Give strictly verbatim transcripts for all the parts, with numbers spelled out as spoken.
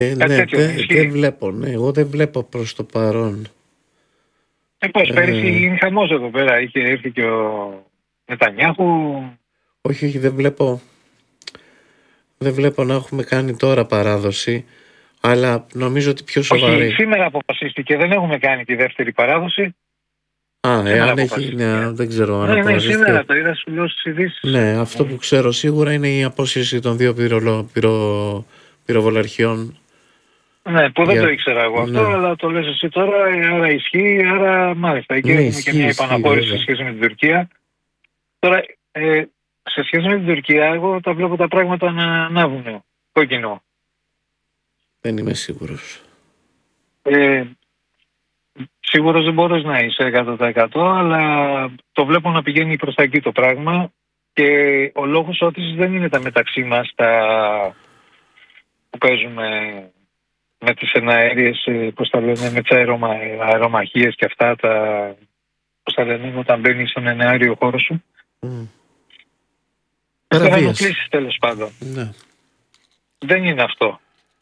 Ε, ναι, δεν δε βλέπω, ναι, εγώ δεν βλέπω προς το παρόν. Ε, πώς, Ε, πέρυσι είναι χαμός εδώ πέρα, είχε έρθει και ο Νετανιάχου. Όχι, όχι, δεν βλέπω, δεν βλέπω να έχουμε κάνει τώρα παράδοση, αλλά νομίζω ότι πιο σοβαρή. Όχι, σήμερα αποφασίστηκε, δεν έχουμε κάνει τη δεύτερη παράδοση. Α, εάν έχει, ναι, δεν ξέρω αν ναι, ναι, αποφασίστηκε. σήμερα το είδα, σου λέω στις ειδήσεις. Ναι, αυτό που ξέρω σίγουρα είναι η απόσυρση των δύο πυρολο, πυρο, πυροβολαρχιών. Ναι, που δεν Για... το ήξερα εγώ αυτό, ναι. αλλά το λες εσύ τώρα, άρα ισχύει, άρα μάλιστα. Εκεί Ναι, έχουμε ισχύει, και μια ισχύει, επαναχώρηση βέβαια. σε σχέση με την Τουρκία. Τώρα, ε, σε σχέση με την Τουρκία, εγώ τα βλέπω τα πράγματα να ανάβουν κόκκινο. Δεν είμαι σίγουρος. Ε, σίγουρος δεν μπορείς να είσαι εκατό τοις εκατό, αλλά το βλέπω να πηγαίνει προς τα εκεί το πράγμα και ο λόγος ότι δεν είναι τα μεταξύ μας τα που παίζουμε με τις εναέριες, πώς τα λένε, με τις αερομα, αερομαχίες και αυτά, τα, πώς τα λένε, όταν μπαίνεις στον εναέριο χώρο σου. Mm. Παραβίαση. Τέλος πάντων. Ναι. Δεν είναι αυτό.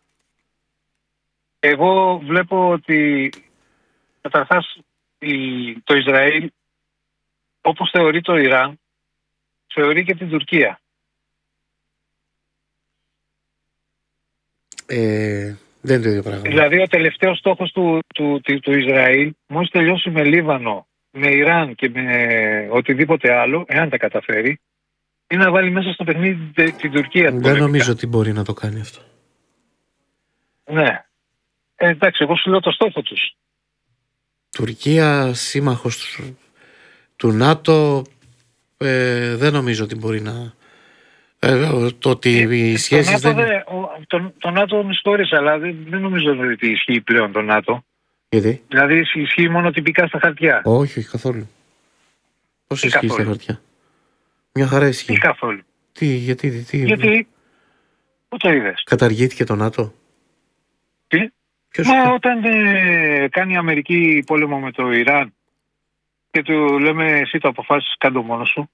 Εγώ βλέπω ότι καταρχάς το Ισραήλ, όπως θεωρεί το Ιράν, θεωρεί και την Τουρκία. Ε, δεν είναι το ίδιο πράγμα. Δηλαδή ο τελευταίος στόχος του, του, του, του Ισραήλ, μόλις τελειώσει με Λίβανο, με Ιράν και με οτιδήποτε άλλο, εάν τα καταφέρει, είναι να βάλει μέσα στο παιχνίδι την Τουρκία. Δεν νομίζω ότι μπορεί να το κάνει αυτό. Ναι. Ε, εντάξει, εγώ σου λέω το στόχο τους. Τουρκία, σύμμαχος του, του ΝΑΤΟ, ε, δεν νομίζω ότι μπορεί να... Ε, το ότι ε, οι σχέσεις το δεν... Δε, ο, το, το ΝΑΤΟ με συγχωρείς, αλλά δεν, δεν νομίζω ότι ισχύει πλέον το ΝΑΤΟ. Γιατί? Δηλαδή ισχύει μόνο τυπικά στα χαρτιά. Όχι, όχι καθόλου. Πώς ισχύει καθόλου στα χαρτιά? Μια χαρά ισχύει. Τι καθόλου. Τι, γιατί, τι, γιατί, πού το είδες? Καταργήθηκε το ΝΑΤΟ. Τι? Ποιος Μα κα... όταν ε, κάνει η Αμερική πόλεμο με το Ιράν και του λέμε εσύ το αποφάσεις κάτω μόνο σου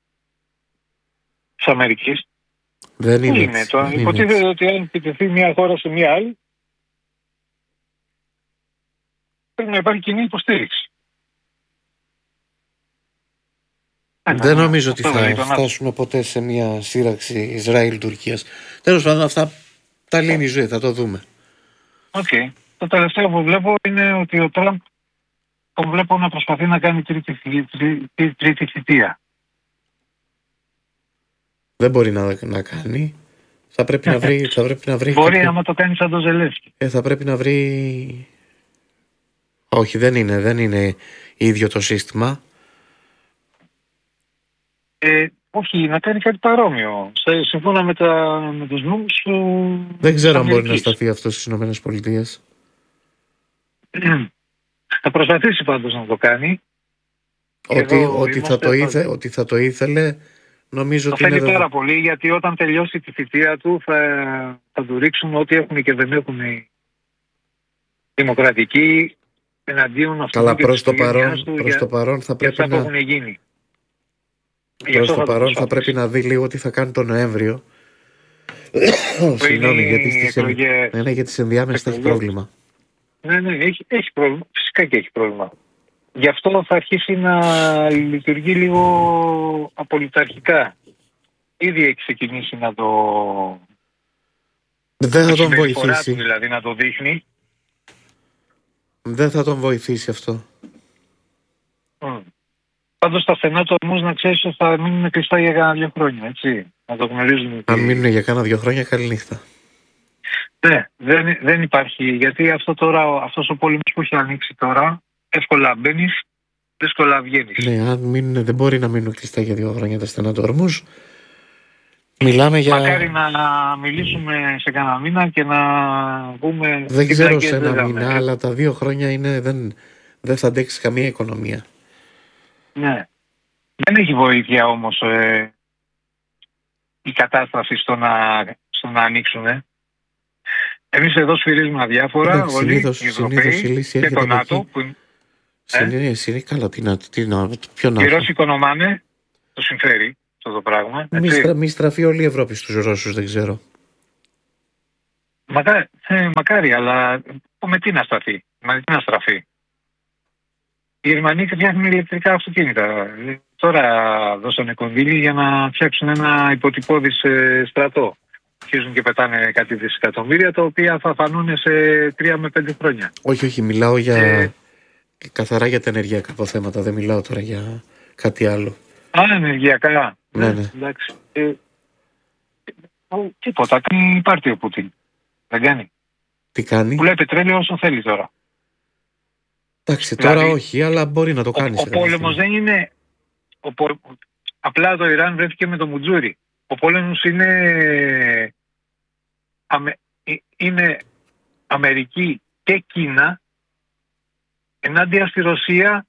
της Αμερικής. Δεν είναι, είναι έτσι, το. δεν Υποτίθεται είναι ότι αν επιτεθεί μια χώρα σε μια άλλη, πρέπει να υπάρχει κοινή υποστήριξη. Δεν νομίζω ότι θα φτάσουμε ποτέ σε μια σύραξη Ισραήλ-Τουρκίας. Τέλος πάντων, αυτά τα λύνει η ζωή, θα το δούμε. Οκ. Okay. Το τελευταίο που βλέπω είναι ότι ο Τραμπ τον βλέπω να προσπαθεί να κάνει τρίτη, τρίτη, τρίτη θητεία. Δεν μπορεί να, να κάνει. Θα πρέπει να βρει. Θα πρέπει να βρει μπορεί κάποιο... άμα το κάνει σαν το Ζελένσκι. Ε, θα πρέπει να βρει. Όχι, δεν είναι, δεν είναι ίδιο το σύστημα. Ε, όχι, να κάνει κάτι παρόμοιο. Σύμφωνα με, τα, με τους νόμους του. Δεν ξέρω αν μπορεί να σταθεί αυτό στις Ηνωμένες Πολιτείες. Θα προσπαθήσει πάντως να το κάνει. Ότι, ότι, θα το ήθε, ότι θα το ήθελε, νομίζω το ότι θέλει είναι πάρα πολύ, γιατί όταν τελειώσει τη θητεία του θα, θα του ρίξουν ό,τι έχουν και δεν έχουν οι δημοκρατικοί εναντίον αυτού. Καλά, προς το παρόν, προς το παρόν θα πρέπει να... έχουν γίνει. Προς το παρόν θα πρέπει να δει λίγο τι θα κάνει τον Νοέμβριο. Συγγνώμη, γιατί στις εκλογές... ναι, ναι, για τις ενδιάμεσες θα έχει πρόβλημα. Ναι, ναι, έχει, έχει πρόβλημα. Φυσικά και έχει πρόβλημα. Γι' αυτό θα αρχίσει να λειτουργεί λίγο απολυταρχικά. Ήδη έχει ξεκινήσει να το... Δεν θα τον βοηθήσει. Του, δηλαδή να το δείχνει. Δεν θα τον βοηθήσει αυτό. Mm. Πάντως τα στενά του όμως να ξέρεις ότι θα μείνουν κλειστά για κάνα δύο χρόνια, έτσι. Να το γνωρίζουμε. Αν μείνουν για κάνα δύο χρόνια, καλή νύχτα. Ναι, δεν, δεν υπάρχει. Γιατί αυτό τώρα, αυτός ο πόλεμος που έχει ανοίξει τώρα, εύκολα μπαίνεις, δύσκολα βγαίνεις. Ναι, αν μείνουν, δεν μπορεί να μείνουν κλειστά για δύο χρόνια τα στενά του ορμούς. Μιλάμε για... Μακάρι να μιλήσουμε σε κανένα μήνα και να πούμε... Δεν ξέρω σε ένα μήνα, αλλά τα δύο χρόνια είναι, δεν, δεν θα αντέξει καμία οικονομία. Ναι. Δεν έχει βοήθεια όμως ε, η κατάσταση στο να, στο να ανοίξουν. Ε. Εμείς εδώ σφυρίζουμε αδιάφορα, εντάξει, όλοι συνήθως, οι Ευρωπαίοι και το ΝΑΤΟ. Που... Συνήθως είναι καλά, τι να, τι να, ποιο να... Οι Ρώσοι οικονομάνε, το συμφέρει αυτό το πράγμα. Μη, στρα, μη στραφεί όλη η Ευρώπη στους Ρώσους, δεν ξέρω. Μακά, ε, μακάρι, αλλά με τι να σταθεί, με τι να στραφεί. Οι Γερμανοί φτιάχνουν ηλεκτρικά αυτοκίνητα. Τώρα δώσανε κονδύλι για να φτιάξουν ένα υποτυπώδης ε, στρατό. Αρχίζουν και πετάνε κάτι δισεκατομμύρια, τα οποία θα φανούν σε τρία με πέντε χρόνια. Όχι, όχι, μιλάω για Ε, καθαρά για τα ενεργειακά αποθέματα. Δεν μιλάω τώρα για κάτι άλλο. Α, ενεργειακά. Ναι, ναι. Εντάξει. Ε, ο, τίποτα. Κάνει πάρτι ο Πούτιν. Δεν κάνει. Τι κάνει. Πουλάει πετρέλαιο όσο θέλει τώρα. Εντάξει, τώρα Δηλαδή, όχι, αλλά μπορεί να το κάνει. Ο, ο πόλεμος δεν είναι. Ο, πο- απλά το Ιράν βρέθηκε με το Μουτζούρι. Ο πόλεμος είναι, Αμε, ε, είναι Αμερική και Κίνα ενάντια στη Ρωσία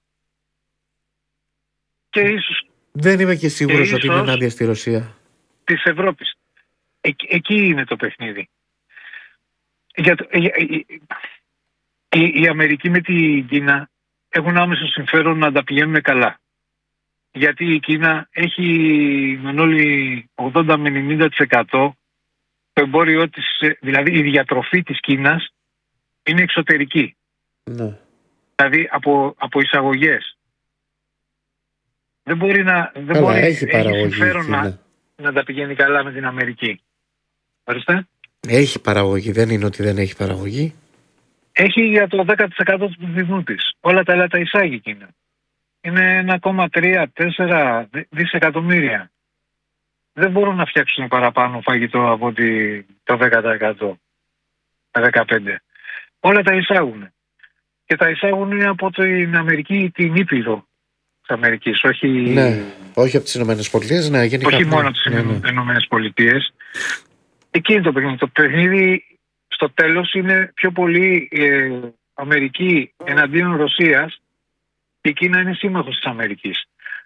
και ίσως Δεν είμαι και σίγουρος και ότι είναι ίσως ενάντια στη Ρωσία. της Ευρώπης. Εκεί, εκεί είναι το παιχνίδι. Για το, για, η, η, η Αμερική με την Κίνα έχουν άμεσο συμφέρον να τα πηγαίνουν καλά. Γιατί η Κίνα έχει με όλοι ογδόντα με ενενήντα τοις εκατό το εμπόριό της, δηλαδή η διατροφή της Κίνας είναι εξωτερική. Ναι. Δηλαδή από, από εισαγωγές. Δεν μπορεί να δεν Καλά, μπορεί, έχει παραγωγή. συμφέρον Κίνα. να, να τα πηγαίνει καλά με την Αμερική. Ορίστε. Έχει παραγωγή, δεν είναι ότι δεν έχει παραγωγή. Έχει για το δέκα τοις εκατό του πληθυσμού της. Όλα τα άλλα τα εισάγει η Κίνα. Είναι ένα κόμμα τρία τέσσερα δισεκατομμύρια. Δεν μπορούν να φτιάξουν παραπάνω φαγητό από ότι το δέκα τοις εκατό, τα δεκαπέντε τοις εκατό. Όλα τα εισάγουν. Και τα εισάγουν από την Αμερική, την Ήπειρο της Αμερικής, όχι, Ναι, όχι από τις Ηνωμένες Πολιτείες, ναι, γενικά. όχι ναι, μόνο τις ναι, ναι. Ηνωμένες Πολιτείες. Εκεί είναι το παιχνίδι. Το παιχνίδι στο τέλος είναι πιο πολύ ε, Αμερική εναντίον Ρωσίας και η Κίνα είναι σύμμαχος της Αμερικής.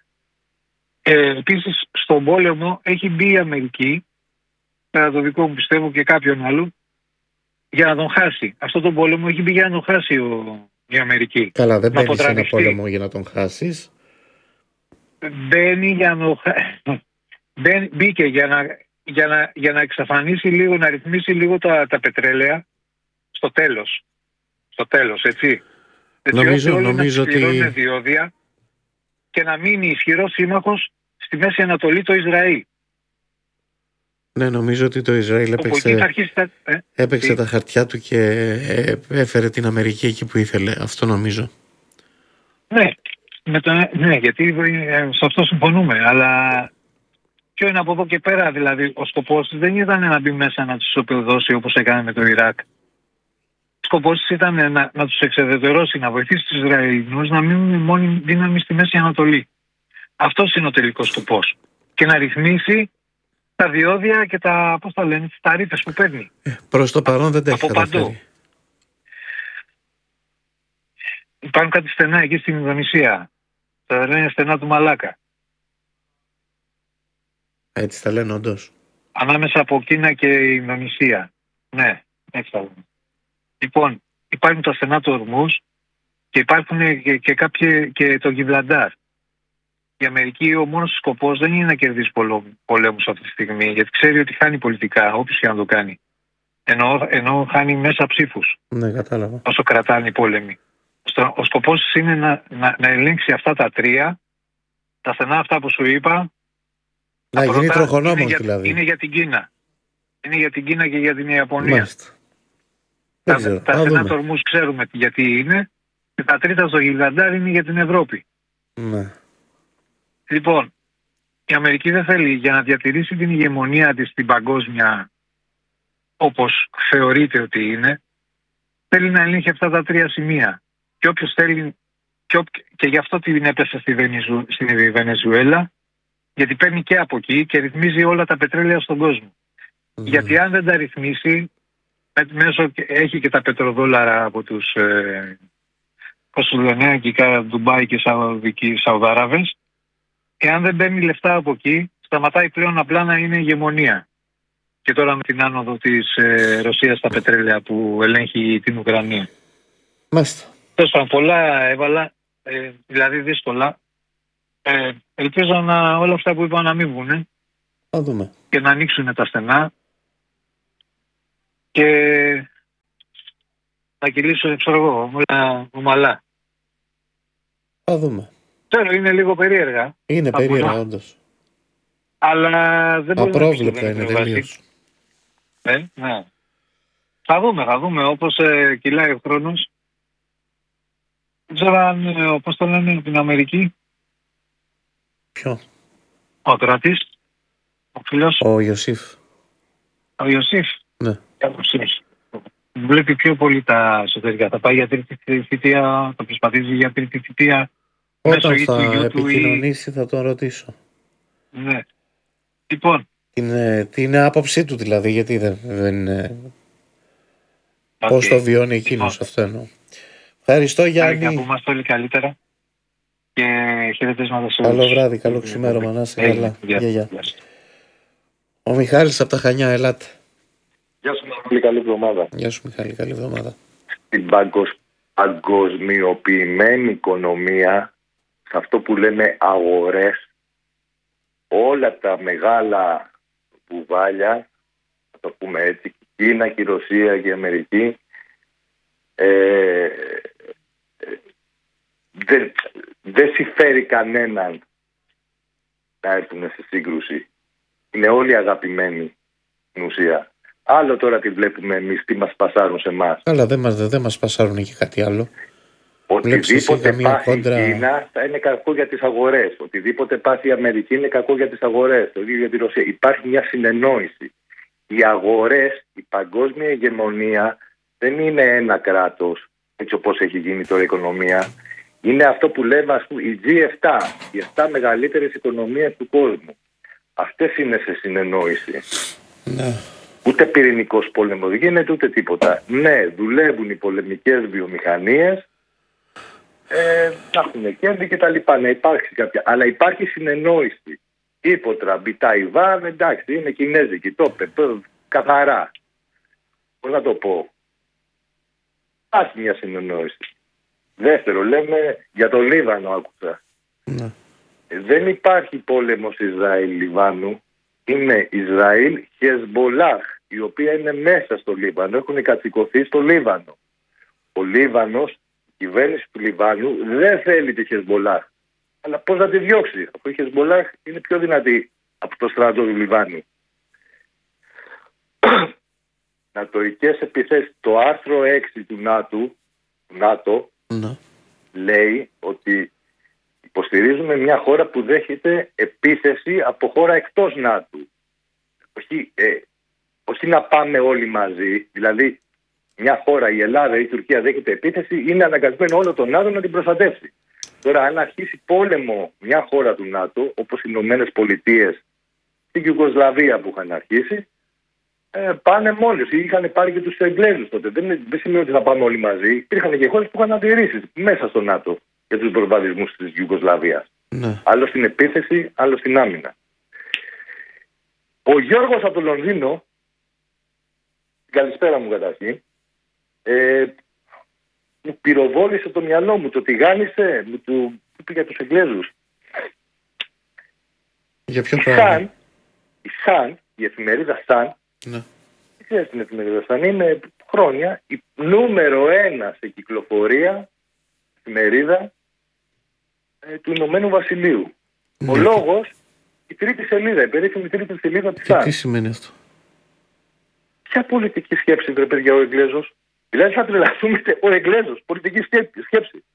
Ε, επίσης στον πόλεμο έχει μπει η Αμερική, κατά το δικό μου πιστεύω και κάποιον άλλον, για να τον χάσει. Αυτό τον πόλεμο έχει μπει για να τον χάσει ο, η Αμερική. Καλά, δεν Να μπαίνεις σε ένα αποτραβηχτεί. πόλεμο για να τον χάσεις. Μπαίνει για να Μπαίνει, μπήκε για να, για, να, για να εξαφανίσει λίγο, να ρυθμίσει λίγο τα, τα πετρέλαια στο τέλος. Στο τέλος, έτσι. Έτσι Νομίζω, ώστε όλοι νομίζω να πληρώνουν ότι... διόδια και να μείνει ισχυρός σύμμαχος στη Μέση Ανατολή το Ισραήλ. Ναι, νομίζω ότι το Ισραήλ Όπου εκεί θα έπαιξε, αρχίσει τα... Ε, έπαιξε τι? τα χαρτιά του και ε, έφερε την Αμερική εκεί που ήθελε. Αυτό νομίζω. Ναι, με το, ναι, γιατί ε, σε αυτό συμφωνούμε. Αλλά ποιο είναι από εδώ και πέρα, δηλαδή, ο σκοπός της δεν ήταν να μπει μέσα να τους ισοπεδώσει όπως έκανε με το Ιράκ. Ο σκοπός της ήταν να, να τους εξεδετερώσει, να βοηθήσει τους Ισραηλινούς να μείνουν μόνη δύναμη στη Μέση Ανατολή. Αυτός είναι ο τελικός σκοπός. Και να ρυθμίσει τα διόδια και τα, πώς τα λένε, τις ταρίφες που παίρνει. Ε, προς το παρόν δεν τα έχει Από παντού. καταφέρει. Υπάρχουν κάτι στενά εκεί στην Ινδονησία. Τα λένε στενά του Μαλάκα. Έτσι τα λένε όντως. Ανάμεσα από Κίνα και Ινδονησία. Ναι, έτσι τα λένε. Λοιπόν, υπάρχουν τα στενά του Ορμούς και υπάρχουν και, και, κάποιοι, και το Γιβλαντάρ. Η Αμερική, ο μόνος σκοπός δεν είναι να κερδίσει πολέμους αυτή τη στιγμή, γιατί ξέρει ότι χάνει πολιτικά, όποιος και να το κάνει. Ενώ, ενώ χάνει μέσα ψήφους, Ναι, κατάλαβα. όσο κρατάνε οι πόλεμοι. Ο σκοπός της είναι να, να, να ελέγξει αυτά τα τρία, τα στενά αυτά που σου είπα. Να γίνει τροχονόμος είναι για, δηλαδή. είναι για την Κίνα. Είναι για την Κίνα και για την Ιαπωνία. Μάλιστα. Δεν ξέρω. Τα, τα στενά τορμούς ξέρουμε γιατί είναι και τα τρίτα στο Γιγαντάρ είναι για την Ευρώπη. Ναι. Λοιπόν, η Αμερική δεν θέλει για να διατηρήσει την ηγεμονία της στην παγκόσμια, όπως θεωρείται ότι είναι, θέλει να ελέγχει αυτά τα τρία σημεία. Και όποιος θέλει, και, ό, και γι' αυτό την έπεσε στη, Βενεζου, στη Βενεζουέλα, γιατί παίρνει και από εκεί και ρυθμίζει όλα τα πετρέλαια στον κόσμο. Mm. Γιατί αν δεν τα ρυθμίσει, μέσω, έχει και τα πετροδόλαρα από τους ε, πώς το λένε, αγγλικά Ντουμπάι και Σαουδαράβες, εάν δεν παίρνει λεφτά από εκεί, σταματάει πλέον απλά να είναι ηγεμονία. Και τώρα με την άνοδο της ε, Ρωσίας στα πετρέλαια που ελέγχει την Ουκρανία. Μάλιστα. Τόσο πολλά έβαλα, ε, δηλαδή δύσκολα. Ε, ελπίζω να όλα αυτά που είπα να μην βγουν Θα δούμε. και να ανοίξουν τα στενά. και να κυλήσω, ξέρω εγώ, όλα ομαλά. Θα δούμε. Ξέρω, είναι λίγο περίεργα. Είναι περίεργα, όντως. Αλλά δεν μπορεί απρόβλεπτα είναι τελείως. Ε, ναι. Θα δούμε, θα δούμε. Όπως ε, κυλάει ο χρόνος. Δεν ξέρω αν, ε, πώς το λένε την Αμερική. Ποιο? Ο κρατής. Ο φίλος. Ο Ιωσήφ. Ο Ιωσήφ. Ναι. Βλέπει πιο πολύ τα εσωτερικά. Θα πάει για τρίτη θητεία, θα προσπαθήσει για τρίτη θητεία. Όταν θα επικοινωνήσει ή... θα τον ρωτήσω. Ναι. Λοιπόν. Την, την άποψή του δηλαδή, γιατί δεν, δεν είναι... Okay. Πώς το βιώνει εκείνος, λοιπόν. Αυτό εννοώ. Ευχαριστώ Γιάννη. Να είμαστε όλοι καλύτερα. Και χαιρετίσματα σε όλους. Καλό βράδυ, καλό ξημέρωμα, να είσαι καλά. Γεια, γεια. Ο Μιχάλης από τα Χανιά, ελάτε. Γεια σου Μιχάλη, καλή εβδομάδα. Γεια σου Μιχάλη, καλή εβδομάδα. Στην παγκοσμιοποιημένη οικονομία, σε αυτό που λέμε αγορές, όλα τα μεγάλα μπουβάλια, θα το πούμε έτσι, η Κίνα και η Ρωσία και η Αμερική, ε, δεν δε συμφέρει κανέναν να έρθουν σε σύγκρουση. Είναι όλοι αγαπημένοι στην ουσία. Άλλο τώρα τι βλέπουμε εμείς, τι μας πασάρουν σε εμάς. Αλλά δεν μας, δεν μας πασάρουν και κάτι άλλο. Οτιδήποτε πάθει κόντρα... η Κίνα θα είναι κακό για τις αγορές. Οτιδήποτε πάθει η Αμερική είναι κακό για τις αγορές. Το ίδιο για τη Ρωσία. Υπάρχει μια συνεννόηση. Οι αγορές, η παγκόσμια ηγεμονία δεν είναι ένα κράτος, έτσι όπως έχει γίνει τώρα η οικονομία. Είναι αυτό που λέμε, ας πούμε, οι τζι επτά, οι επτά μεγαλύτερες οικονομίες του κόσμου. Αυτές είναι σε συνεννόηση. Ναι. Ούτε πυρηνικός πόλεμος δεν γίνεται, ούτε τίποτα. Ναι, δουλεύουν οι πολεμικές βιομηχανίες, ε, να έχουν κέρδη και τα λοιπά. Ναι, υπάρχει κάποια. Αλλά υπάρχει συνεννόηση. Υποτραμπή, Ταϊβάν, εντάξει, είναι κινέζικη, το είπε, καθαρά. Πώς να το πω. Υπάρχει μια συνεννόηση. Δεύτερο, λέμε για το Λίβανο, άκουσα. Ναι. Δεν υπάρχει πόλεμος Ισραήλ-Λιβάνου. Είναι Ισραήλ-Χεσμπολάχ, η οποία είναι μέσα στο Λίβανο, έχουν κατσικωθεί στο Λίβανο. Ο Λίβανος, η κυβέρνηση του Λιβάνου δεν θέλει τη Χεσμπολάχ. Αλλά πώς να τη διώξει, αφού η Χεσμπολάχ είναι πιο δυνατή από το στρατό του Λιβάνου. Νατοικές επιθέσεις. Το άρθρο έξι του ΝΑΤΟ, του ΝΑΤΟ ναι. λέει ότι υποστηρίζουμε μια χώρα που δέχεται επίθεση από χώρα εκτός ΝΑΤΟ. Όχι, ε, όχι να πάμε όλοι μαζί, δηλαδή μια χώρα, η Ελλάδα ή η Τουρκία δέχεται επίθεση, είναι αναγκασμένο όλο το ΝΑΤΟ να την προστατεύσει. Τώρα, αν αρχίσει πόλεμο μια χώρα του ΝΑΤΟ, όπως οι Ηνωμένες Πολιτείες στην Ιουγκοσλαβία που είχαν αρχίσει, ε, πάνε μόνοι. Είχαν πάρει και τους Εγγλέζους τότε. Δεν, δεν σημαίνει ότι θα πάμε όλοι μαζί. Υπήρχαν και χώρες που είχαν αντιρρήσεις μέσα στο ΝΑΤΟ για τους προβαδισμούς της Ιουγκοσλαβίας. Ναι. Άλλο στην επίθεση, άλλο στην άμυνα. Ο Γιώργος από το Λονδίνο, καλησπέρα μου καταρχήν, ε, μου πυροβόλησε το μυαλό μου, το τηγάνισε, μου του είπε για τους Εγγλέζους. Για ποιο η πράγμα? Sun, η Sun, η εφημερίδα Sun, ναι. τι ξέρεις την εφημερίδα Sun, είναι χρόνια η νούμερο ένα σε κυκλοφορία εφημερίδα ε, του Ηνωμένου Βασιλείου. Ναι. Ο λόγος, η τρίτη σελίδα, η περίφημη τρίτη σελίδα της Sun. Τι σημαίνει αυτό? Ποια πολιτική σκέψη, βρε παιδιά, ο Εγγλέζος? Δηλαδή θα τρελαθούμε, ο Εγγλέζος, πολιτική σκέψη.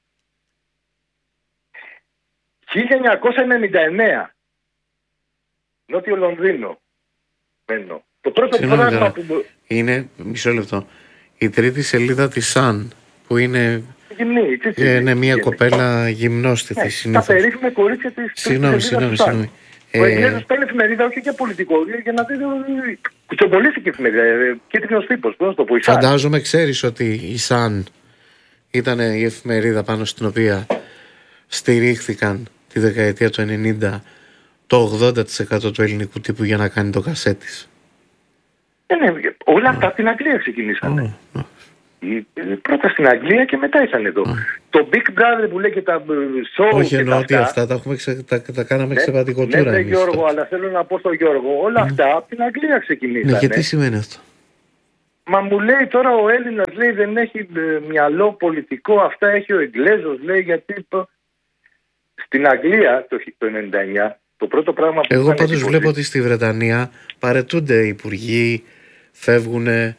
χίλια εννιακόσια ενενήντα εννέα, Νότιο Λονδίνο. Μένω. Το πρώτο Συγγνώμη, πράγμα που... Είναι, μισό λεπτό, η τρίτη σελίδα της Sun, που είναι... Γυμνή, τι, τι, είναι μια γυμνή. Κοπέλα γυμνόστιθη, ναι, συνήθως. Τα περίφημα κορίτσια της συγγνώμη, συγγνώμη, συγγνώμη. Ο Εγγλέζος παίρνει εφημερίδα όχι για πολιτικό, για να δει. Κουτσομπολίστηκε η εφημερίδα. Κίτρινος τύπος. Πώς να το πω, η Sun. Φαντάζομαι, ξέρεις ότι η Sun ήταν η εφημερίδα πάνω στην οποία στηρίχθηκαν τη δεκαετία του ενενήντα το ογδόντα τοις εκατό του ελληνικού τύπου για να κάνει το κασέτης. Ε, ναι, όλα αυτά από την Αγγλία ξεκινήσανε. Oh, oh. Πρώτα στην Αγγλία και μετά ήσαν εδώ. Oh. Το Big Brother που λέει και τα show. Όχι, εννοώ ότι αυτά τα, έχουμε ξε... τα, τα κάναμε ναι, ξεπατικοτούρα. Ναι, ναι, Γιώργο, αλλά θέλω να πω στον Γιώργο, όλα αυτά από την Αγγλία ξεκινήσανε. Ναι, και τι σημαίνει αυτό? Μα μου λέει τώρα ο Έλληνας, λέει, δεν έχει ε, μυαλό πολιτικό, αυτά έχει ο Εγγλέζος, λέει, γιατί το... Στην Αγγλία το, το ενενήντα εννιά το πρώτο πράγμα που... Εγώ πάντως βλέπω ότι στη Βρετανία παρετούνται υπουργοί, φεύγουν, ε,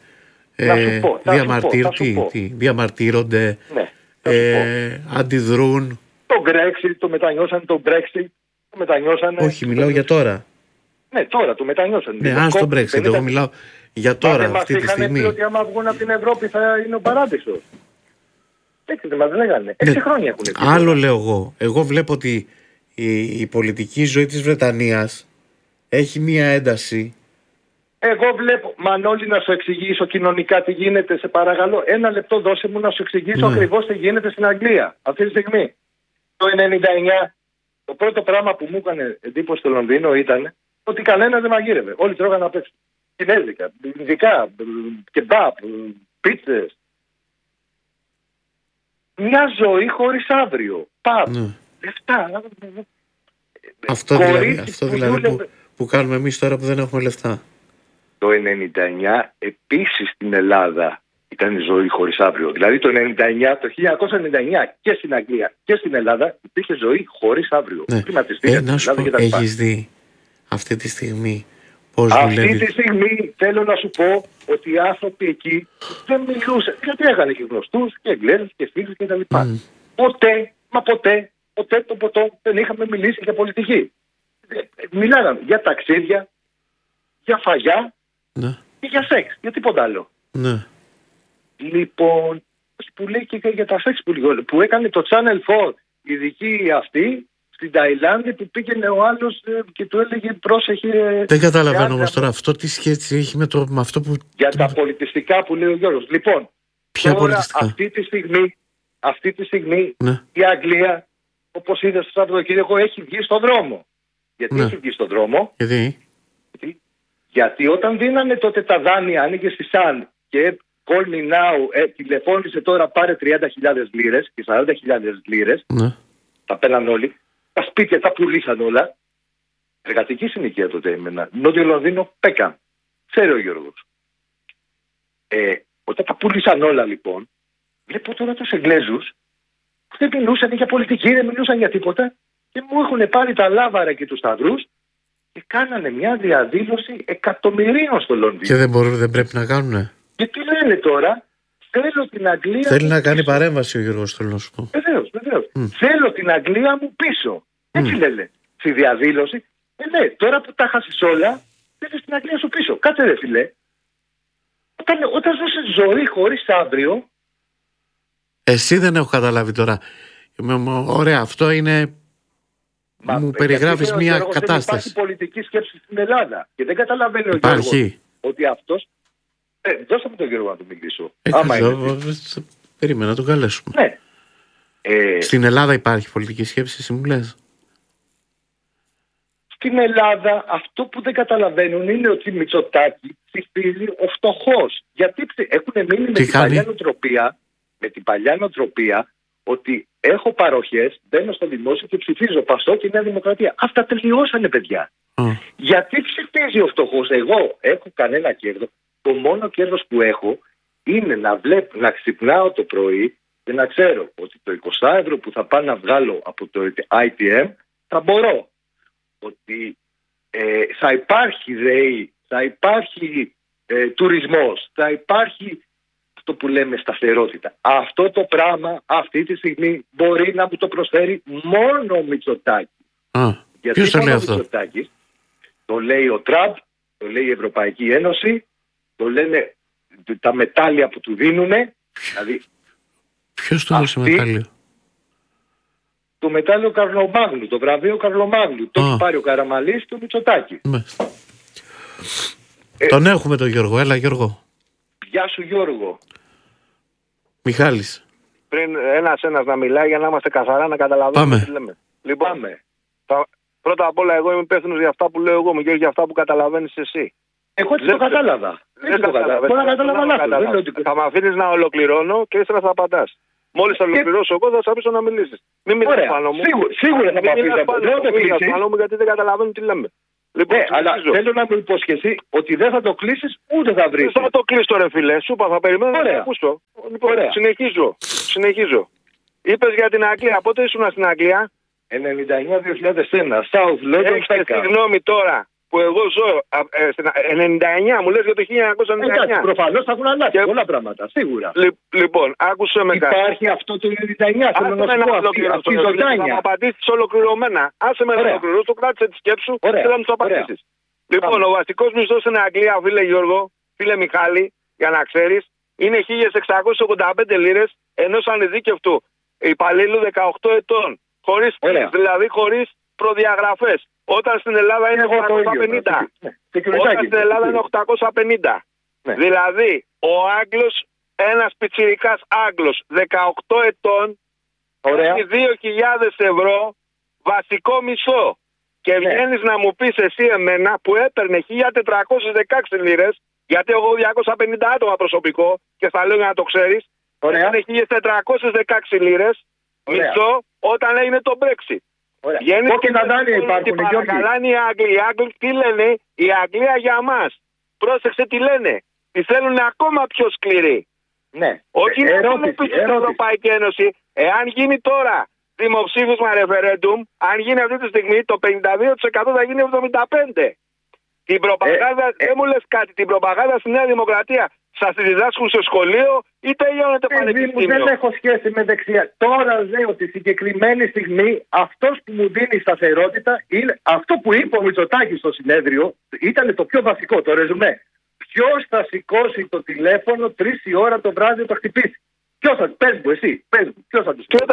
διαμαρτύρονται, ναι, ε, αντιδρούν. Το Brexit, το μετανιώσαν, το Brexit, το μετανιώσανε. Όχι, μιλάω για τώρα. Ναι, τώρα το μετανιώσαν. Ναι, αν στο Brexit, πενήντα... εγώ μιλάω για τώρα, Μα, αυτή τη στιγμή. Μας είχαν πει ότι άμα βγουν από την Ευρώπη θα είναι ο παράδεισος. Έτσι δεν μας λέγανε. Έξι ναι, χρόνια έχουν πει. Άλλο λέω εγώ. Εγώ βλέπω ότι η, η πολιτική ζωή της Βρετανίας έχει μία ένταση. Εγώ βλέπω, Μανώλη, να σου εξηγήσω κοινωνικά τι γίνεται, σε παρακαλώ. Ένα λεπτό δώσε μου να σου εξηγήσω ναι. ακριβώς τι γίνεται στην Αγγλία αυτή τη στιγμή. Το ενενήντα εννιά το πρώτο πράγμα που μου έκανε εντύπωση στο Λονδίνο ήταν ότι κανένας δεν μαγείρευε. Όλοι τρώγανε απ' έξω. Κινέζικα, ειδικά, κεμπάπ, πίτσες. Μια ζωή χωρίς αύριο. Παπ, ναι. λεφτά. Αυτό δηλαδή, αυτό δηλαδή που, που, που κάνουμε εμείς τώρα που δεν έχουμε λεφτά. Το ενενήντα εννιά επίσης στην Ελλάδα ήταν η ζωή χωρίς αύριο. Δηλαδή το ενενήντα εννιά, το χίλια εννιακόσια ενενήντα εννιά και στην Αγγλία και στην Ελλάδα υπήρχε ζωή χωρίς αύριο. Ναι. Ε, να σου πω, έχεις δει αυτή τη στιγμή πώς αυτή δουλεύει. Αυτή τη στιγμή θέλω να σου πω ότι οι άνθρωποι εκεί δεν μιλούσαν. Γιατί έκανε και γνωστούς και Εγγλέζους και φίλους και τα λοιπά. Mm. Ποτέ, μα ποτέ, ποτέ το ποτό δεν είχαμε μιλήσει για πολιτική. Μιλάγαμε για ταξίδια, για φαγιά ναι. και για σεξ, για τίποτα άλλο. Ναι. Λοιπόν, που λέει και για τα σεξ που, που έκανε το Channel φορ, η δική αυτή, στην Ταϊλάνδη, που πήγαινε ο άλλος και του έλεγε πρόσεχε... Δεν καταλαβαίνω όμως τώρα αυτό τι σχέση έχει με, το, με αυτό που... Για τα πολιτιστικά που λέει ο Γιώργος. Λοιπόν, ποια τώρα πολιτιστικά? αυτή τη στιγμή, αυτή τη στιγμή ναι. η Αγγλία, όπως είδες το Σαββατοκύριακο, έχει βγει στον δρόμο. Γιατί ναι. έχει βγει στον δρόμο? Γιατί? Γιατί, γιατί όταν δίνανε τότε τα δάνεια, άνοιγε στη Sun και call me now, ε, τηλεφώνησε τώρα, πάρε τριάντα χιλιάδες λίρες και σαράντα χιλιάδες λίρες, ναι. τα πέλαν όλοι, τα σπίτια τα πουλήσαν όλα. Εργατική συνοικία τότε έμενα. Νότιο Λονδίνο, Πέκαμ. Ξέρει ο Γιώργος. Ε, όταν τα πουλήσαν όλα λοιπόν, βλέπω τώρα τους Εγγλέζους που δεν μιλούσαν για πολιτική, δεν μιλούσαν για τίποτα και μου έχουν πάρει τα λάβαρα και τους σταυρούς και κάνανε μια διαδήλωση εκατομμυρίων στο Λονδίνο. Και δεν μπορούν, δεν πρέπει να κάνουνε. Και τι λένε τώρα? Θέλω την Αγγλία. Θέλει να κάνει παρέμβαση ο Γιώργος, θέλω να σου πω. Βεβαίως, βεβαίως. Mm. Θέλω την Αγγλία μου πίσω. Έτσι mm. λένε. Στη διαδήλωση. Ε, ναι, τώρα που τα χάσεις όλα, θέλεις την Αγγλία σου πίσω. Κάτσε ρε φιλέ. Όταν, όταν ζώσεις ζωή χωρίς αύριο. Εσύ δεν έχω καταλάβει τώρα. Ωραία, αυτό είναι. Μα, μου περιγράφεις μια Γιώργος, κατάσταση. Δεν υπάρχει πολιτική σκέψη στην Ελλάδα. Και δεν καταλαβαίνει ο Γιώργος ότι αυτός. Ε, δώστε μου τον Γιώργο να του μιλήσω. Ε, Άμα είναι. Περίμενα να τον καλέσουμε. Ναι. Ε, στην Ελλάδα υπάρχει πολιτική σκέψη, εσύ μου λες? Στην Ελλάδα αυτό που δεν καταλαβαίνουν είναι ότι η Μητσοτάκη ψηφίζει ο φτωχός. Γιατί έχουν μείνει με την, παλιά νοοτροπία, με την παλιά νοοτροπία ότι έχω παροχές, μπαίνω στο δημόσιο και ψηφίζω Πασόκ και Νέα Δημοκρατία. Αυτά τελειώσανε, παιδιά. Mm. Γιατί ψηφίζει ο φτωχός? Εγώ έχω κανένα κέρδος. Το μόνο κέρδος που έχω είναι να, βλέπω, να ξυπνάω το πρωί και να ξέρω ότι το είκοσι ευρώ που θα πάω να βγάλω από το άι τι εμ θα μπορώ. Ότι ε, θα υπάρχει ΔΕΗ, θα υπάρχει ε, τουρισμός, θα υπάρχει αυτό που λέμε σταθερότητα. Αυτό το πράγμα αυτή τη στιγμή μπορεί να μου το προσφέρει μόνο ο Μητσοτάκης. Ah, γιατί το λέει αυτό? Μητσοτάκης, το λέει ο Τραμπ, το λέει η Ευρωπαϊκή Ένωση, το λένε τα μετάλλια που του δίνουνε. Δηλαδή, ποιος το έδωσε μετάλλιο? Το μετάλλιο Καρλομάγλου, το βραβείο Καρλομάγλου. Το έχει πάρει ο Καραμαλής και ο Μητσοτάκης. Ε, τον έχουμε τον Γιώργο. Έλα Γιώργο. Γεια σου Γιώργο. Μιχάλης. Πριν ένας-ένας να μιλάει για να είμαστε καθαρά, να καταλαβαίνουμε τι λέμε. Λοιπόν, Πάμε. Θα, πρώτα απ' όλα εγώ είμαι υπεύθυνος για αυτά που λέω εγώ, και για αυτά που καταλαβαίνεις εσύ. Εγώ τι το κατάλαβα. Δεν το κατάλαβα. Τώρα κατάλαβα λάθος. Θα με αφήνεις να ολοκληρώνω και ύστερα θα απαντάς. Μόλις θα ολοκληρώσω εγώ θα σε αφήσω να μιλήσεις. Μην μιλάς πάνω μου. Σίγουρα θα πάω πίσω. Δεν το πάνω μου γιατί δεν καταλαβαίνω τι λέμε. Λοιπόν, Ναι, αλλά θέλω να μου υποσχεθεί ότι δεν θα το κλείσεις ούτε θα βρεις. Δεν θα το κλείσω, ρε φίλε. Σου είπα, θα περιμένω να το ακούσω. Λοιπόν, συνεχίζω. συνεχίζω. Είπες για την Αγγλία. Πότε ήσουν στην Αγγλία? ενενήντα εννιά δύο χιλιάδες ένα, South London. Έχεις τη γνώμη τώρα που εγώ ζω ε, στην ενενήντα εννιά, μου λες για το χίλια εννιακόσια ενενήντα εννιά. Εντάξει, προφανώς θα έχουν αλλάξει και... πολλά πράγματα, σίγουρα. Λι, λοιπόν, άκουσε με κάτι. Υπάρχει αυτό το ενενήντα εννιά, θέλω να σου πω, αυτή, αυτή η ζωντάνια. Θα μου απαντήσεις ολοκληρωμένα. Άσε με να ολοκληρώσω, το κράτησε τη σκέψη σου, θέλω να μου το απαντήσεις. Λοιπόν, Πάμε. ο βασικός μισθός στην Αγγλία, φίλε Γιώργο, φίλε Μιχάλη, για να ξέρεις, είναι χίλιες εξακόσιες ογδόντα πέντε λίρες ενός ανειδίκευτου υπαλλήλου δεκαοκτώ ετών. Χωρίς, δηλαδή χωρίς προδιαγραφές. Όταν στην Ελλάδα είναι οκτακόσια πενήντα. Ναι. Όταν στην Ελλάδα είναι οκτακόσια πενήντα. Ναι. Δηλαδή, ο Άγγλος, ένας πιτσιρικάς Άγγλος, δεκαοκτώ ετών, έχει δύο χιλιάδες ευρώ βασικό μισθό. Και βγαίνεις ναι. να μου πεις εσύ εμένα που έπαιρνε χίλια τετρακόσιες δεκαέξι λίρες, γιατί εγώ διακόσια πενήντα άτομα προσωπικό, και θα λέω για να το ξέρεις, έπαιρνε χίλιες τετρακόσιες δεκαέξι λίρες μισθό όταν έγινε το Brexit. Βγαίνεις και να δάνεια υπάρχουν, παρακαλάνε οι Άγγλοι. Οι Άγγλοι τι λένε? Η Αγγλία για μας. Πρόσεξε τι λένε. Τι θέλουν ακόμα πιο σκληροί. Ναι. Όχι να το πεις στην Ευρωπαϊκή Ένωση. Εάν γίνει τώρα δημοψήφισμα referendum, αν γίνει αυτή τη στιγμή, το πενήντα δύο τοις εκατό θα γίνει εβδομήντα πέντε τοις εκατό. Την προπαγάνδα, ε, δεν μου λες κάτι, την προπαγάνδα στη Νέα Δημοκρατία σας τη διδάσκουν στο σχολείο ή τελειώνετε πανεπιστήμιο? Δεν έχω σχέση με δεξιά. Τώρα λέω ότι συγκεκριμένη στιγμή αυτός που μου δίνει σταθερότητα είναι αυτό που είπε ο Μητσοτάκης στο συνέδριο. Ήταν το πιο βασικό, το ρεζουμέ. Ποιος θα σηκώσει το τηλέφωνο τρεις η ώρα το βράδυ το χτυπήσει? Ποιος θα, πες μου εσύ, πες μου, ποιος θα του πει?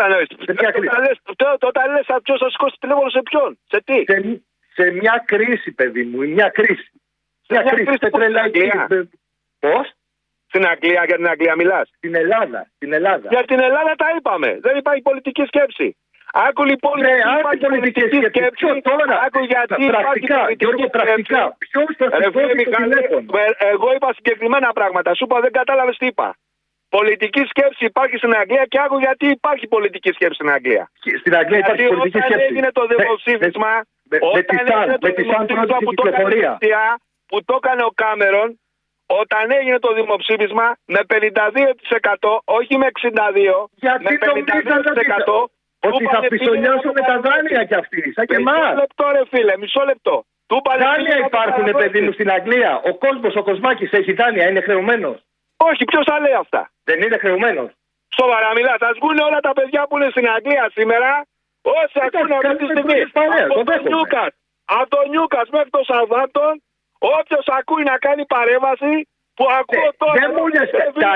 Όταν λες ποιος θα σηκώσει το τηλέφωνο σε ποιον, σε τι? Σε, σε μια κρίση, παιδί μου, μια κρίση. Μια, μια κρίση πετρελαϊκή. Πώς? Στην Αγγλία, για την Αγγλία μιλάς? Στην Ελλάδα, στην Ελλάδα. Για την Ελλάδα τα είπαμε. Δεν υπάρχει πολιτική σκέψη. Άκου λοιπόν, ναι, υπάρχει πολιτική σκέψη. σκέψη. Τώρα, άκου γιατί πρακτικά, Γιώργο, πρακτικά. Ποιος θα σηκώσει το τηλέφωνο? Εγώ είπα συγκεκριμένα πράγματα. Σου είπα, δεν κατάλαβες τι είπα. Πολιτική σκέψη υπάρχει στην Αγγλία και άκου γιατί υπάρχει πολιτική σκέψη στην Αγγλία. Στην Αγγλία υπάρχει γιατί πολιτική όταν σκέψη. έγινε το δημοψήφισμα, με, με, όταν με έγινε το δημοψήφισμα που το, έκανε, που το έκανε ο Κάμερον, όταν έγινε το δημοψήφισμα με πενήντα δύο τοις εκατό, όχι με εξήντα δύο τοις εκατό, γιατί με πενήντα δύο τοις εκατό, ότι θα πιστολιάσουμε τα δάνεια κι αυτοί, σαν και εμάς. Μισό λεπτό ρε φίλε, μισό λεπτό. Δάνεια υπάρχουν, παιδί μου, στην Αγγλία. Ο κόσμος, ο Κοσμάκης έχει δάνεια, είναι χρεωμένος? Όχι, ποιος θα λέει αυτά? Δεν είναι χρεωμένος? Σοβαρά μιλάς, θα βγουν όλα τα παιδιά που είναι στην Αγγλία σήμερα, όσοι ακούνε αυτή τη στιγμή, από το Νιούκας, από το Νιούκας μέχρι το Σαουθάμπτον, όποιος ακούει να κάνει παρέμβαση, που ακούω τώρα. Δεν μου λες, τα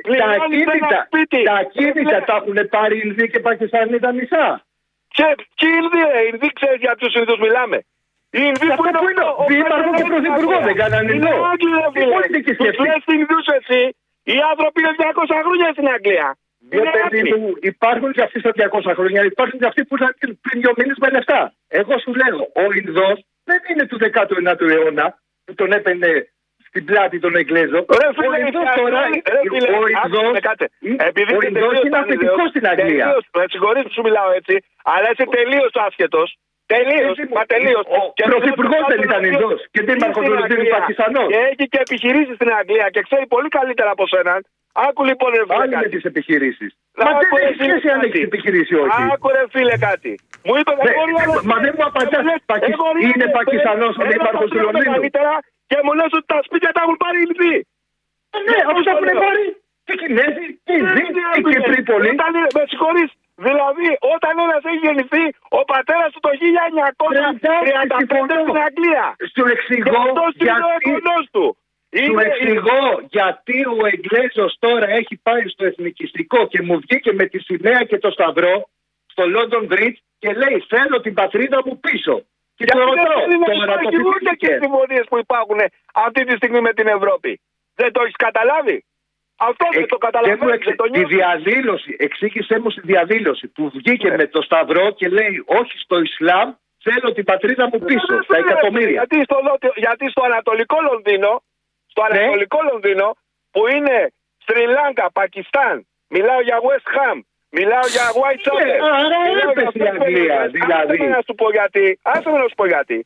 ακίνητα τα έχουν πάρει Ινδοί και Πακιστανοί τα μισά. Και οι Ινδοί, οι Ινδοί ξέρεις για ποιους Ινδούς μιλάμε? Οι Ινδοί που είναι ο δήμαρχο και πρωθυπουργό, δεν κάνανε Ινδό. Τι πολιτική σκέψη? Τους λες Ινδούς εσύ, οι άνθρωποι είναι διακόσια χρόνια στην Αγγλία. Υπάρχουν και αυτοί στα διακόσια χρόνια, υπάρχουν και αυτοί που ήταν πριν δύο μήνες με λεφτά. Εγώ σου λέω, ο Ινδός δεν είναι του δεκάτου ενάτου αιώνα που τον έπαιρνε στην πλάτη των Εγγλέζων. Ο Ινδός τώρα, ο Ινδός είναι αφεντικός στην Αγγλία. Με συγχωρείς που σου μιλάω έτσι, αλλά είσαι τελείως άσχετος. Τελείως, μα τελείως. Ο πρωθυπουργός δεν ήταν Ινδός και δήμαρχος του Λονδίνου Πακιστανός. Και έχει και επιχειρήσεις στην Αγγλία και ξέρει πολύ καλύτερα από σέναν. Άκου λοιπόν ρε φίλε. Πάλι με τις επιχειρήσεις. Μα δεν έχει σχέση αν έχεις επιχειρήσει ή όχι. Άκου ρε φίλε κάτι. Μου είπε μα δεν μου απαντάς. Είναι Πακιστανός ο δήμαρχος του Λονδίνου? Και μου λες ότι τα σπίτια τα έχουν πάρει οι Ινδοί. Ναι, αυτούς τα έχουν πάρει και οι Κινέζοι και οι Ινδοί και οι Κύπροι πολλοί. Με συγχωρείς. Δηλαδή, όταν ένας έχει γεννηθεί, ο πατέρας του το χίλια εννιακόσια τριάντα πέντε στην Αγγλία. Σου εξηγώ γιατί, σου εξηγώ γιατί ο Εγγλέζος τώρα έχει πάει στο εθνικιστικό και μου βγήκε με τη σημαία και το σταυρό στο London Bridge και λέει θέλω την πατρίδα μου πίσω. Και το ρωτώ, τώρα το φυσικά και οι συμφωνίες που υπάρχουν αυτή τη στιγμή με την Ευρώπη. Δεν το έχεις καταλάβει? Αυτό δεν το καταλαβαίνεις. Τη διαδήλωση, εξήγησέ μου στη διαδήλωση που βγήκε ναι. με το σταυρό και λέει όχι στο Ισλάμ, θέλω την πατρίδα μου πίσω, τα εκατομμύρια. Γιατί στο, γιατί στο Ανατολικό Λονδίνο, στο ναι. Ανατολικό Λονδίνο που είναι Σρι Λάγκα, Πακιστάν, μιλάω για West Ham, μιλάω για Whitechapel. Άρα έπεσε η Αγγλία, δηλαδή. Άσε με να σου πω γιατί, άσε με να σου πω γιατί.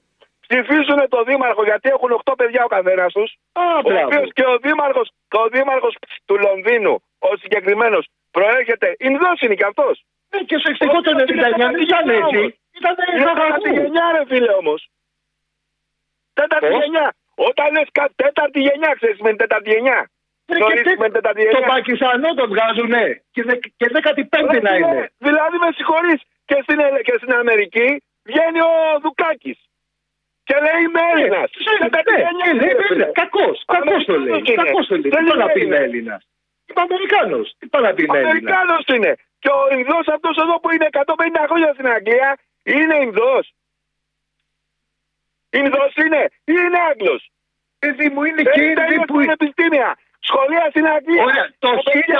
ψηφίζουν τον δήμαρχο γιατί έχουν οκτώ παιδιά ο καθένας τους. Ο οποίος και ο δήμαρχος, ο δήμαρχος του Λονδίνου, ο συγκεκριμένος, προέρχεται. Ινδός είναι κι αυτός. Ναι, και στο εξωτερικό το ενενήντα εννιά δεν ήταν έτσι. Ήταν τέταρτη γενιά, ρε φίλε όμως. Τέταρτη γενιά. Όταν λες τέταρτη γενιά, ξέρεις με τέταρτη γενιά. Το Πακιστανό το βγάζουνε και δέκατη πέμπτη να είναι. Δηλαδή με συγχωρείς, και στην, και στην Αμερική βγαίνει ο Δουκάκης και λέει είμαι Έλληνας. Κακός, κακός το λέει. Κακός το λέει. Τι πάει να πει είναι Έλληνας. Είμαι Αμερικάνος. Τι πάει να πει είναι Έλληνας. Αμερικάνος είναι. Και ο Ινδός αυτός εδώ που είναι εκατόν πενήντα χρόνια στην Αγγλία είναι Ινδός. Ινδός είναι ή είναι Άγγλος. Παιδί μου είναι και είναι που είναι επιστήμια. Σχολεία στην Αγγλία. Ωραία, το χίλια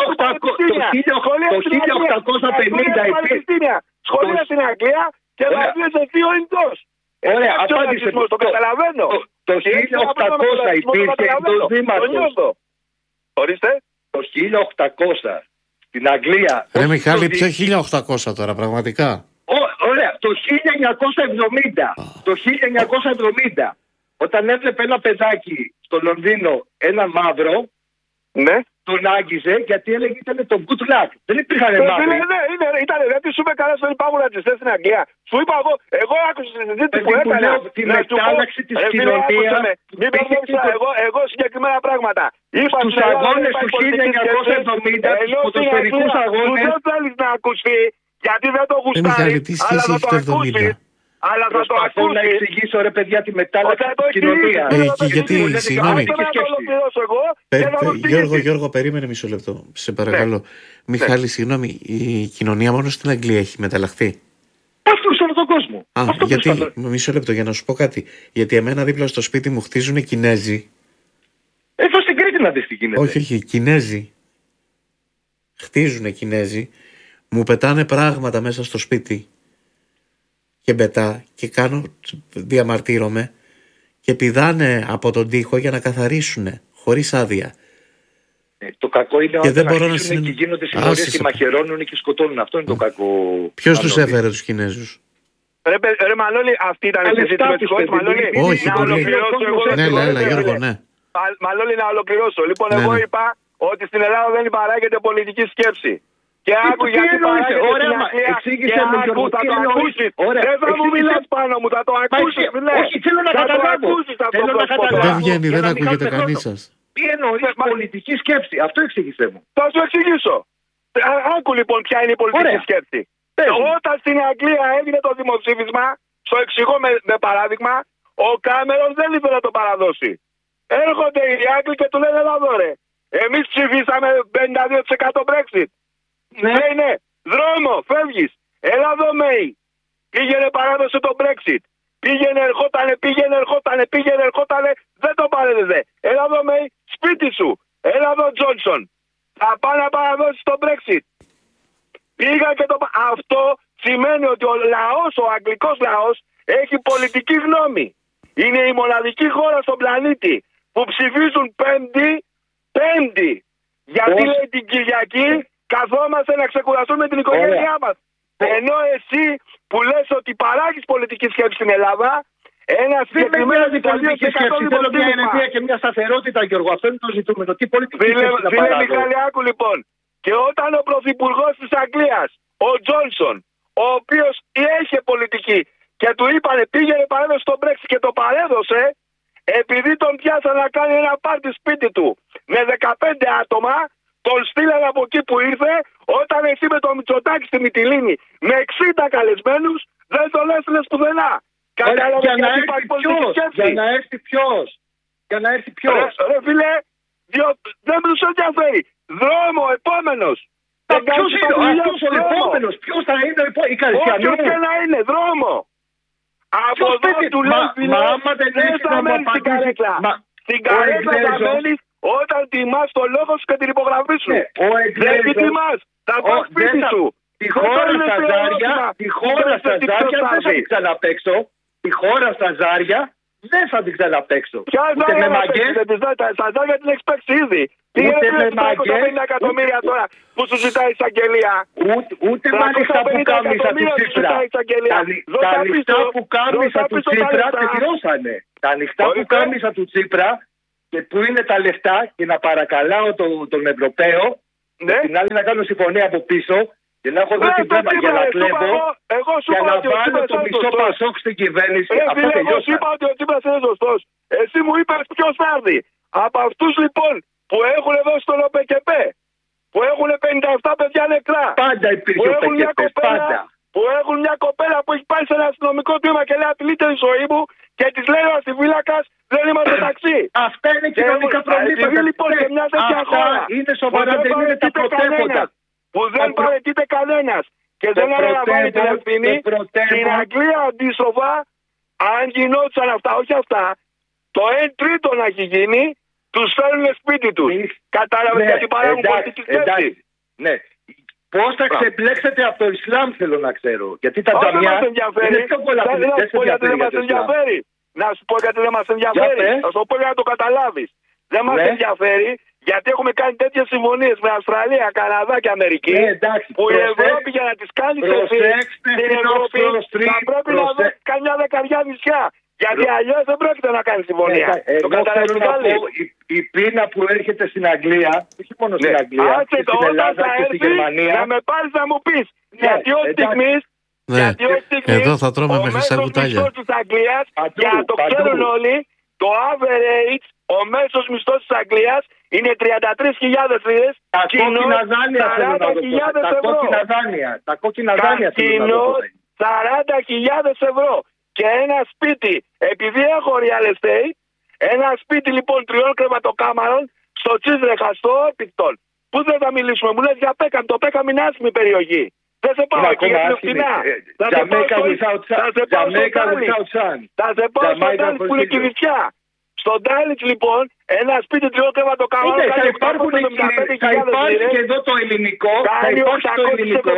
οκτακόσια πενήντα σχολεία στην Αγγλία και βάζουν σε δύο Ινδός. Ωραία, απάντησε. Το καταλαβαίνω. Το χίλια οκτακόσια υπήρχε Ινδός δήμαρχος. Ορίστε. Το χίλια οκτακόσια στην Αγγλία. Ρε Μιχάλη, ποιο χίλια οκτακόσια τώρα, πραγματικά. Ωραία, το χίλια εννιακόσια εβδομήντα. Το χίλια εννιακόσια εβδομήντα. Όταν έβλεπε ένα παιδάκι στο Λονδίνο, ένα μαύρο, ναι, τον άγγιζε γιατί έλεγε ήταν το good luck. Δεν υπήρχαν μαύροι. Ναι, ναι, ναι, ήταν. Γιατί σου είπε καλά στον υπάρχουν ρατσιστές στην Αγγλία. Σου είπα εγώ, εγώ άκουσα τη συζήτηση που έκανα. Τη μετάλλαξη της κοινωνίας. Μην μπερδεύσαι εγώ, εγώ συγκεκριμένα πράγματα. Στους αγώνες του χίλια εννιακόσια εβδομήντα, τους ποδοσφαιρικούς αγώνες. Δεν θέλεις να ακουστεί γιατί δεν το γουστάρει, αλλά θα το ακούσει. Αλλά θα το ακούσει. Να εξηγήσω ρε παιδιά τη μετάλλαξη της κοινωνίας. Ε, γιατί, συγγνώμη. Ε, Γιώργο, Γιώργο, περίμενε μισό λεπτό. Σε παρακαλώ. Μιχάλη, συγγνώμη, η κοινωνία μόνο στην Αγγλία έχει μεταλλαχθεί. Αυτό σε όλο τον κόσμο. Α, γιατί, μισό λεπτό για να σου πω κάτι. Γιατί εμένα δίπλα στο σπίτι μου χτίζουν Κινέζοι. Εδώ στην Κρήτη να δεις τι γίνεται. Όχι, όχι, Κινέζοι. Χτίζουν Κινέζοι. Μου πετάνε πράγματα μέσα στο σπίτι. Και μπετά και κάνω, διαμαρτύρομαι και πηδάνε από τον τοίχο για να καθαρίσουνε χωρίς άδεια. Ε, το κακό είναι και όταν αρχίσουν συνε... και γίνονται συμμορίες και μαχαιρώνουν και σκοτώνουν. Αυτό είναι το κακό. Ποιος τους έφερε τους Κινέζους? Ρε, ρε Μανώλη, αυτή ήταν η συζήτηση. Μανώλη, όχι, να ολοκληρώσω εγώ. Ναι, έλα, έλα, Γιώργο, ναι. Μανώλη, να ολοκληρώσω. Λοιπόν, εγώ είπα ότι στην Ελλάδα δεν παράγεται πολιτική σκέψη. Και άκου γιατί παράγεται στην Αγγλία και άκου, θα το ακούσεις. Δεν θα μου μιλάς πάνω μου, θα το ακούσεις. Όχι, θέλω να καταλάβω. Δεν βγαίνει, δεν ακούγεται κανείς σας. Τι εννοείς πολιτική σκέψη, αυτό εξήγησέ μου. Θα σου εξηγήσω. Άκου λοιπόν ποια είναι η πολιτική σκέψη. Όταν στην Αγγλία έγινε το δημοψήφισμα, στο εξηγώ με παράδειγμα, ο Κάμερον δεν ήθελε να το παραδώσει. Έρχονται οι Άγγλοι και του λένε εδώ ρε. Εμείς ψηφίσαμε πενήντα δύο τοις εκατό Brexit. Ναι, ναι, δρόμο, φεύγεις. Έλα εδώ, Μέη. Πήγαινε, παράδοσε το Brexit. Πήγαινε, ερχότανε, πήγαινε, ερχότανε, πήγαινε, ερχότανε. Δεν το παρέδεσε. Έλα εδώ, Μέη, σπίτι σου. Έλα εδώ, Τζόνσον. Θα πάει να παραδώσει το Brexit. Πήγα και το. Αυτό σημαίνει ότι ο λαός, ο αγγλικός λαός, έχει πολιτική γνώμη. Είναι η μοναδική χώρα στον πλανήτη που ψηφίζουν πέμπτη, πέμπτη. Γιατί λέει την Κυριακή. Καθόμαστε να ξεκουραστούμε την οικογένειά μας. Ενώ εσύ που λες ότι παράγεις πολιτική σκέψη στην Ελλάδα, ένα συγκεκριμένο πολιτική σκέψη. Θέλω μια ενεργεία και μια σταθερότητα, Γιώργο. Αυτό είναι το ζητούμενο. Τι πολιτική σκέψη να παράγω. Φίλε Μιχάλη, άκου λοιπόν. Και όταν ο πρωθυπουργός της Αγγλίας, ο Τζόνσον, ο οποίος είχε πολιτική και του είπανε πήγαινε παρέδωσε τον Brexit και το παρέδωσε, επειδή τον πιάσαν να κάνει ένα πάρτι σπίτι του με δεκαπέντε άτομα, τον στείλαν από εκεί που ήρθε, όταν εσύ με το Μητσοτάκη στη Μυτιλήνη με εξήντα καλεσμένους δεν τον έστειλες πουθενά. Κατάλαβε για, να έρθει ποιος, για να έρθει ποιος. Για να έρθει ποιος. Ρε, ρε φίλε, διο, δεν τους ενδιαφέρει. Δρόμο, επόμενος. Ποιος είναι αυτός ο επόμενος, ποιος θα είναι ο επόμενος. Όποιος και να είναι, δρόμο. Από εδώ του λέει φίλε, μα άμα δεν έχεις να μου απαντήσει. Στην καρέκλα θα μένεις όταν τιμάς το λόγο σου και την υπογραφή σου. Δεν την τιμάς. Θα πας σπίτι σου. Τη χώρα στα ζάρια, τη χώρα στα ζάρια, δεν θα την ξαναπαίξω. Τη χώρα στα ζάρια δεν θα την ξαναπαίξω. Ποια Ούτε με μαγκές. Στα ζάρια την έχεις παίξει ήδη. Τι Ούτε είναι τα είκοσι πενήντα εκατομμύρια τώρα που σου ζητάει η εισαγγελία. Ούτε, ούτε μάλιστα που κάμισα του Τσίπρα. Τα ανοιχτά που κάμισα του Τσίπρα τελειώσανε. Τα ανοιχτά που κάμισα του Τσίπρα και που είναι τα λεφτά και να παρακαλάω τον, τον Ευρωπαίο ναι. Την άλλη να κάνω συμφωνία από πίσω και να έχω δει την πέμπα για να κλέβω για να βάλω το μισό Πασόκ στην κυβέρνηση. Αυτό τελειώσανε. Εγώ σου είπα ότι ο Τσίπρας είναι σωστός. Εσύ μου είπες ποιος θα έρθει. Από αυτούς λοιπόν που έχουν δώσει τον ΟΠΕΚΕΠΕ, που έχουν πενήντα επτά παιδιά νεκρά, πάντα υπήρχε ΟΠΕΚΕΠΕ, πάντα. Που έχουν μια κοπέλα που έχει πάει σε ένα αστυνομικό τμήμα και λέει απειλείται η ζωή μου και της λέει ο αστιφύλακας δεν είμαστε ταξί. Αυτά είναι κοινωνικά προβλήματα. Επειδή λοιπόν σε μια τέτοια χώρα είναι σοβαρά, δεν είναι τα πρωτεύοντα. Που δεν παρετείται κανένας και δεν αναλαμβάνει την ευθύνη. Στην Αγγλία αντίστροφα, αν γινόντουσαν αυτά, όχι αυτά, το ένα τρίτο να έχει γίνει, τους φέρνουν σπίτι τους. Κατάλαβες γιατί παράγουν πολιτική σκέψη. Ναι. Πώς θα ξεπλέξετε από το Ισλάμ θέλω να ξέρω. Γιατί τα τζαμιά είναι πιο πολλά που δεν μας ενδιαφέρει. Να σου πω γιατί δεν μας ενδιαφέρει. Θα σου πω για να το καταλάβεις. Δεν μας ενδιαφέρει γιατί έχουμε κάνει τέτοιες συμφωνίες με Αυστραλία, Καναδά και Αμερική. Που η Ευρώπη για να τις κάνει ξεφύγει στην Ευρώπη θα πρέπει να δώσει καμιά δεκαριά νησιά. Γιατί αλλιώς δεν πρόκειται να κάνει συμφωνία. Ε, το καταλαβαίνω να πω, η, η πείνα που έρχεται στην Αγγλία, όχι μόνο στην ναι. Αγγλία, Άτσε, και στην Ελλάδα και στη Γερμανία. Να με πάρεις να μου πεις. Ναι, γιατί ως στιγμής, ναι. γιατί ως στιγμής, εδώ θα τρώμε με χρυσά κουτάλια. Ο μέσος μισθός της Αγγλίας, για να το ξέρουν όλοι, το average, ο μέσος μισθός της Αγγλίας είναι τριάντα τρεις χιλιάδες λίρες. Τα κόκκινα δάνεια θέλω να το πω. Τα κόκκινα δάνεια. Τα κόκκινα δάνεια θέλω να το πω. σαράντα χιλιάδες ευρώ. Και ένα σπίτι, επειδή έχω real estate, ένα σπίτι λοιπόν τριών κρεβατοκάμαρων στο Τσίζρεχα, στο Όπικτον. Πού δεν θα μιλήσουμε, μου λες για Πέκαμ, το Πέκαμ είναι άσχημη περιοχή. Δεν σε πάω εκεί, είναι φτηνά. Θα σε πάω στο Ντάλιτς. Θα σε πάω στο Ντάλιτς που είναι Κηφισιά. Στο Ντάλιτς λοιπόν, ένα σπίτι τριών κρεβατοκάμαρων. Θα υπάρχουν και εδώ το ελληνικό. Θα υπάρχει το ελληνικό.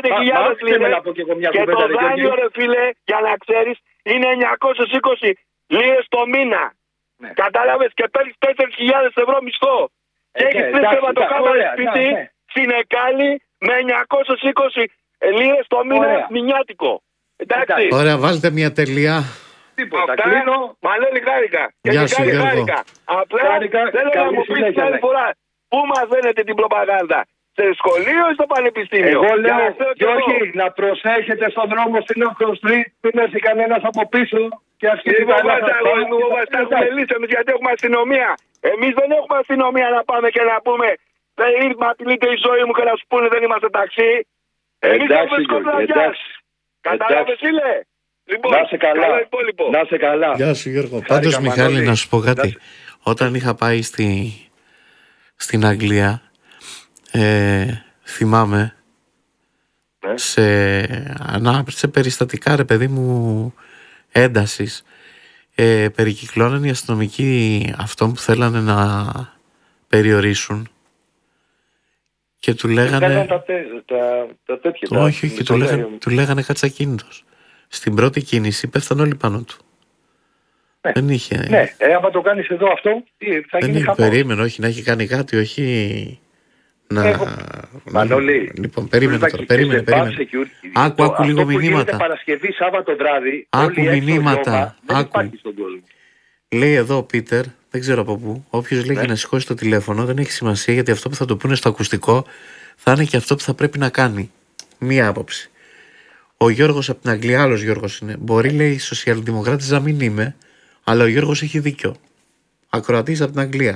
Και το δάνειο ρε φίλε, για να ξέρεις, είναι εννιακόσιες είκοσι λίρες το μήνα. Ναι. Κατάλαβες και παίρνεις τέσσερις χιλιάδες ευρώ μισθό. Ε, και έχεις τρεις κρεβατοκάμαρες σπίτι ναι, ναι. στην Εκάλη με εννιακόσιες είκοσι λίρες το μήνα μηνιάτικο. Εντάξει. Ωραία, βάλτε μια τελεία. Τίποτα, κλείνω. Μαλέλη χάρηκα. Γεια σου Γιώργο. Απλά θέλω να μου πεις την άλλη φορά πού μαθαίνετε την προπαγάνδα. Σε σχολείο ή στο πανεπιστήμιο. Εγώ λέω, Γιώργη, να προσέχετε στον δρόμο στην Oxford Street, μην έρθει κανένας από πίσω και ασκήσει τα λάθη. Έχουμε λύσει εμείς γιατί έχουμε αστυνομία. Εμείς δεν έχουμε αστυνομία να πάμε και να πούμε μα απειλείται η ζωή μου και να σου πούνε δεν είμαστε ταξί. Εμείς έχουμε σκοτραγιάς. Κατάλαβες φίλε. Λοιπόν, να σε καλά. Να σε καλά. Γεια σου Γιώργο. Πάντως Μιχάλη να σου πω κάτι. Όταν είχα πάει στην Αγγλία Ε, θυμάμαι ναι. σε, ανά, σε περιστατικά ρε παιδί μου έντασης ε, περικυκλώναν οι αστυνομικοί αυτόν που θέλανε να περιορίσουν και του λέγανε τα, τα, τα τέτοια, όχι, όχι, του λέγανε, του λέγανε κάτσε ακίνητος. Στην πρώτη κίνηση πέφτανε όλοι πάνω του. Ναι, δεν είχε, ναι. Ε, άμα το κάνεις εδώ αυτό θα γίνει χαμό. Περίμενε, όχι να έχει κάνει κάτι, όχι να... Έχω... Μανώλη, λοιπόν, περίμενε τώρα, περίμενε, περίμενε. Άκου, άκου λίγο μηνύματα. Παρασκευή, Σάββατο βράδυ, άκου μηνύματα. Δεν υπάρχει στον κόσμο. Λέει εδώ ο Πίτερ, δεν ξέρω από πού, όποιος λέγει ναι. να σηκώσει το τηλέφωνο δεν έχει σημασία γιατί αυτό που θα το πούνε στο ακουστικό θα είναι και αυτό που θα πρέπει να κάνει. Μία άποψη. Ο Γιώργος από την Αγγλία, άλλος Γιώργος είναι. Μπορεί, λέει, σοσιαλδημοκράτης να μην είμαι, αλλά ο Γιώργος έχει δίκιο. Ακροατής από την Αγγλία.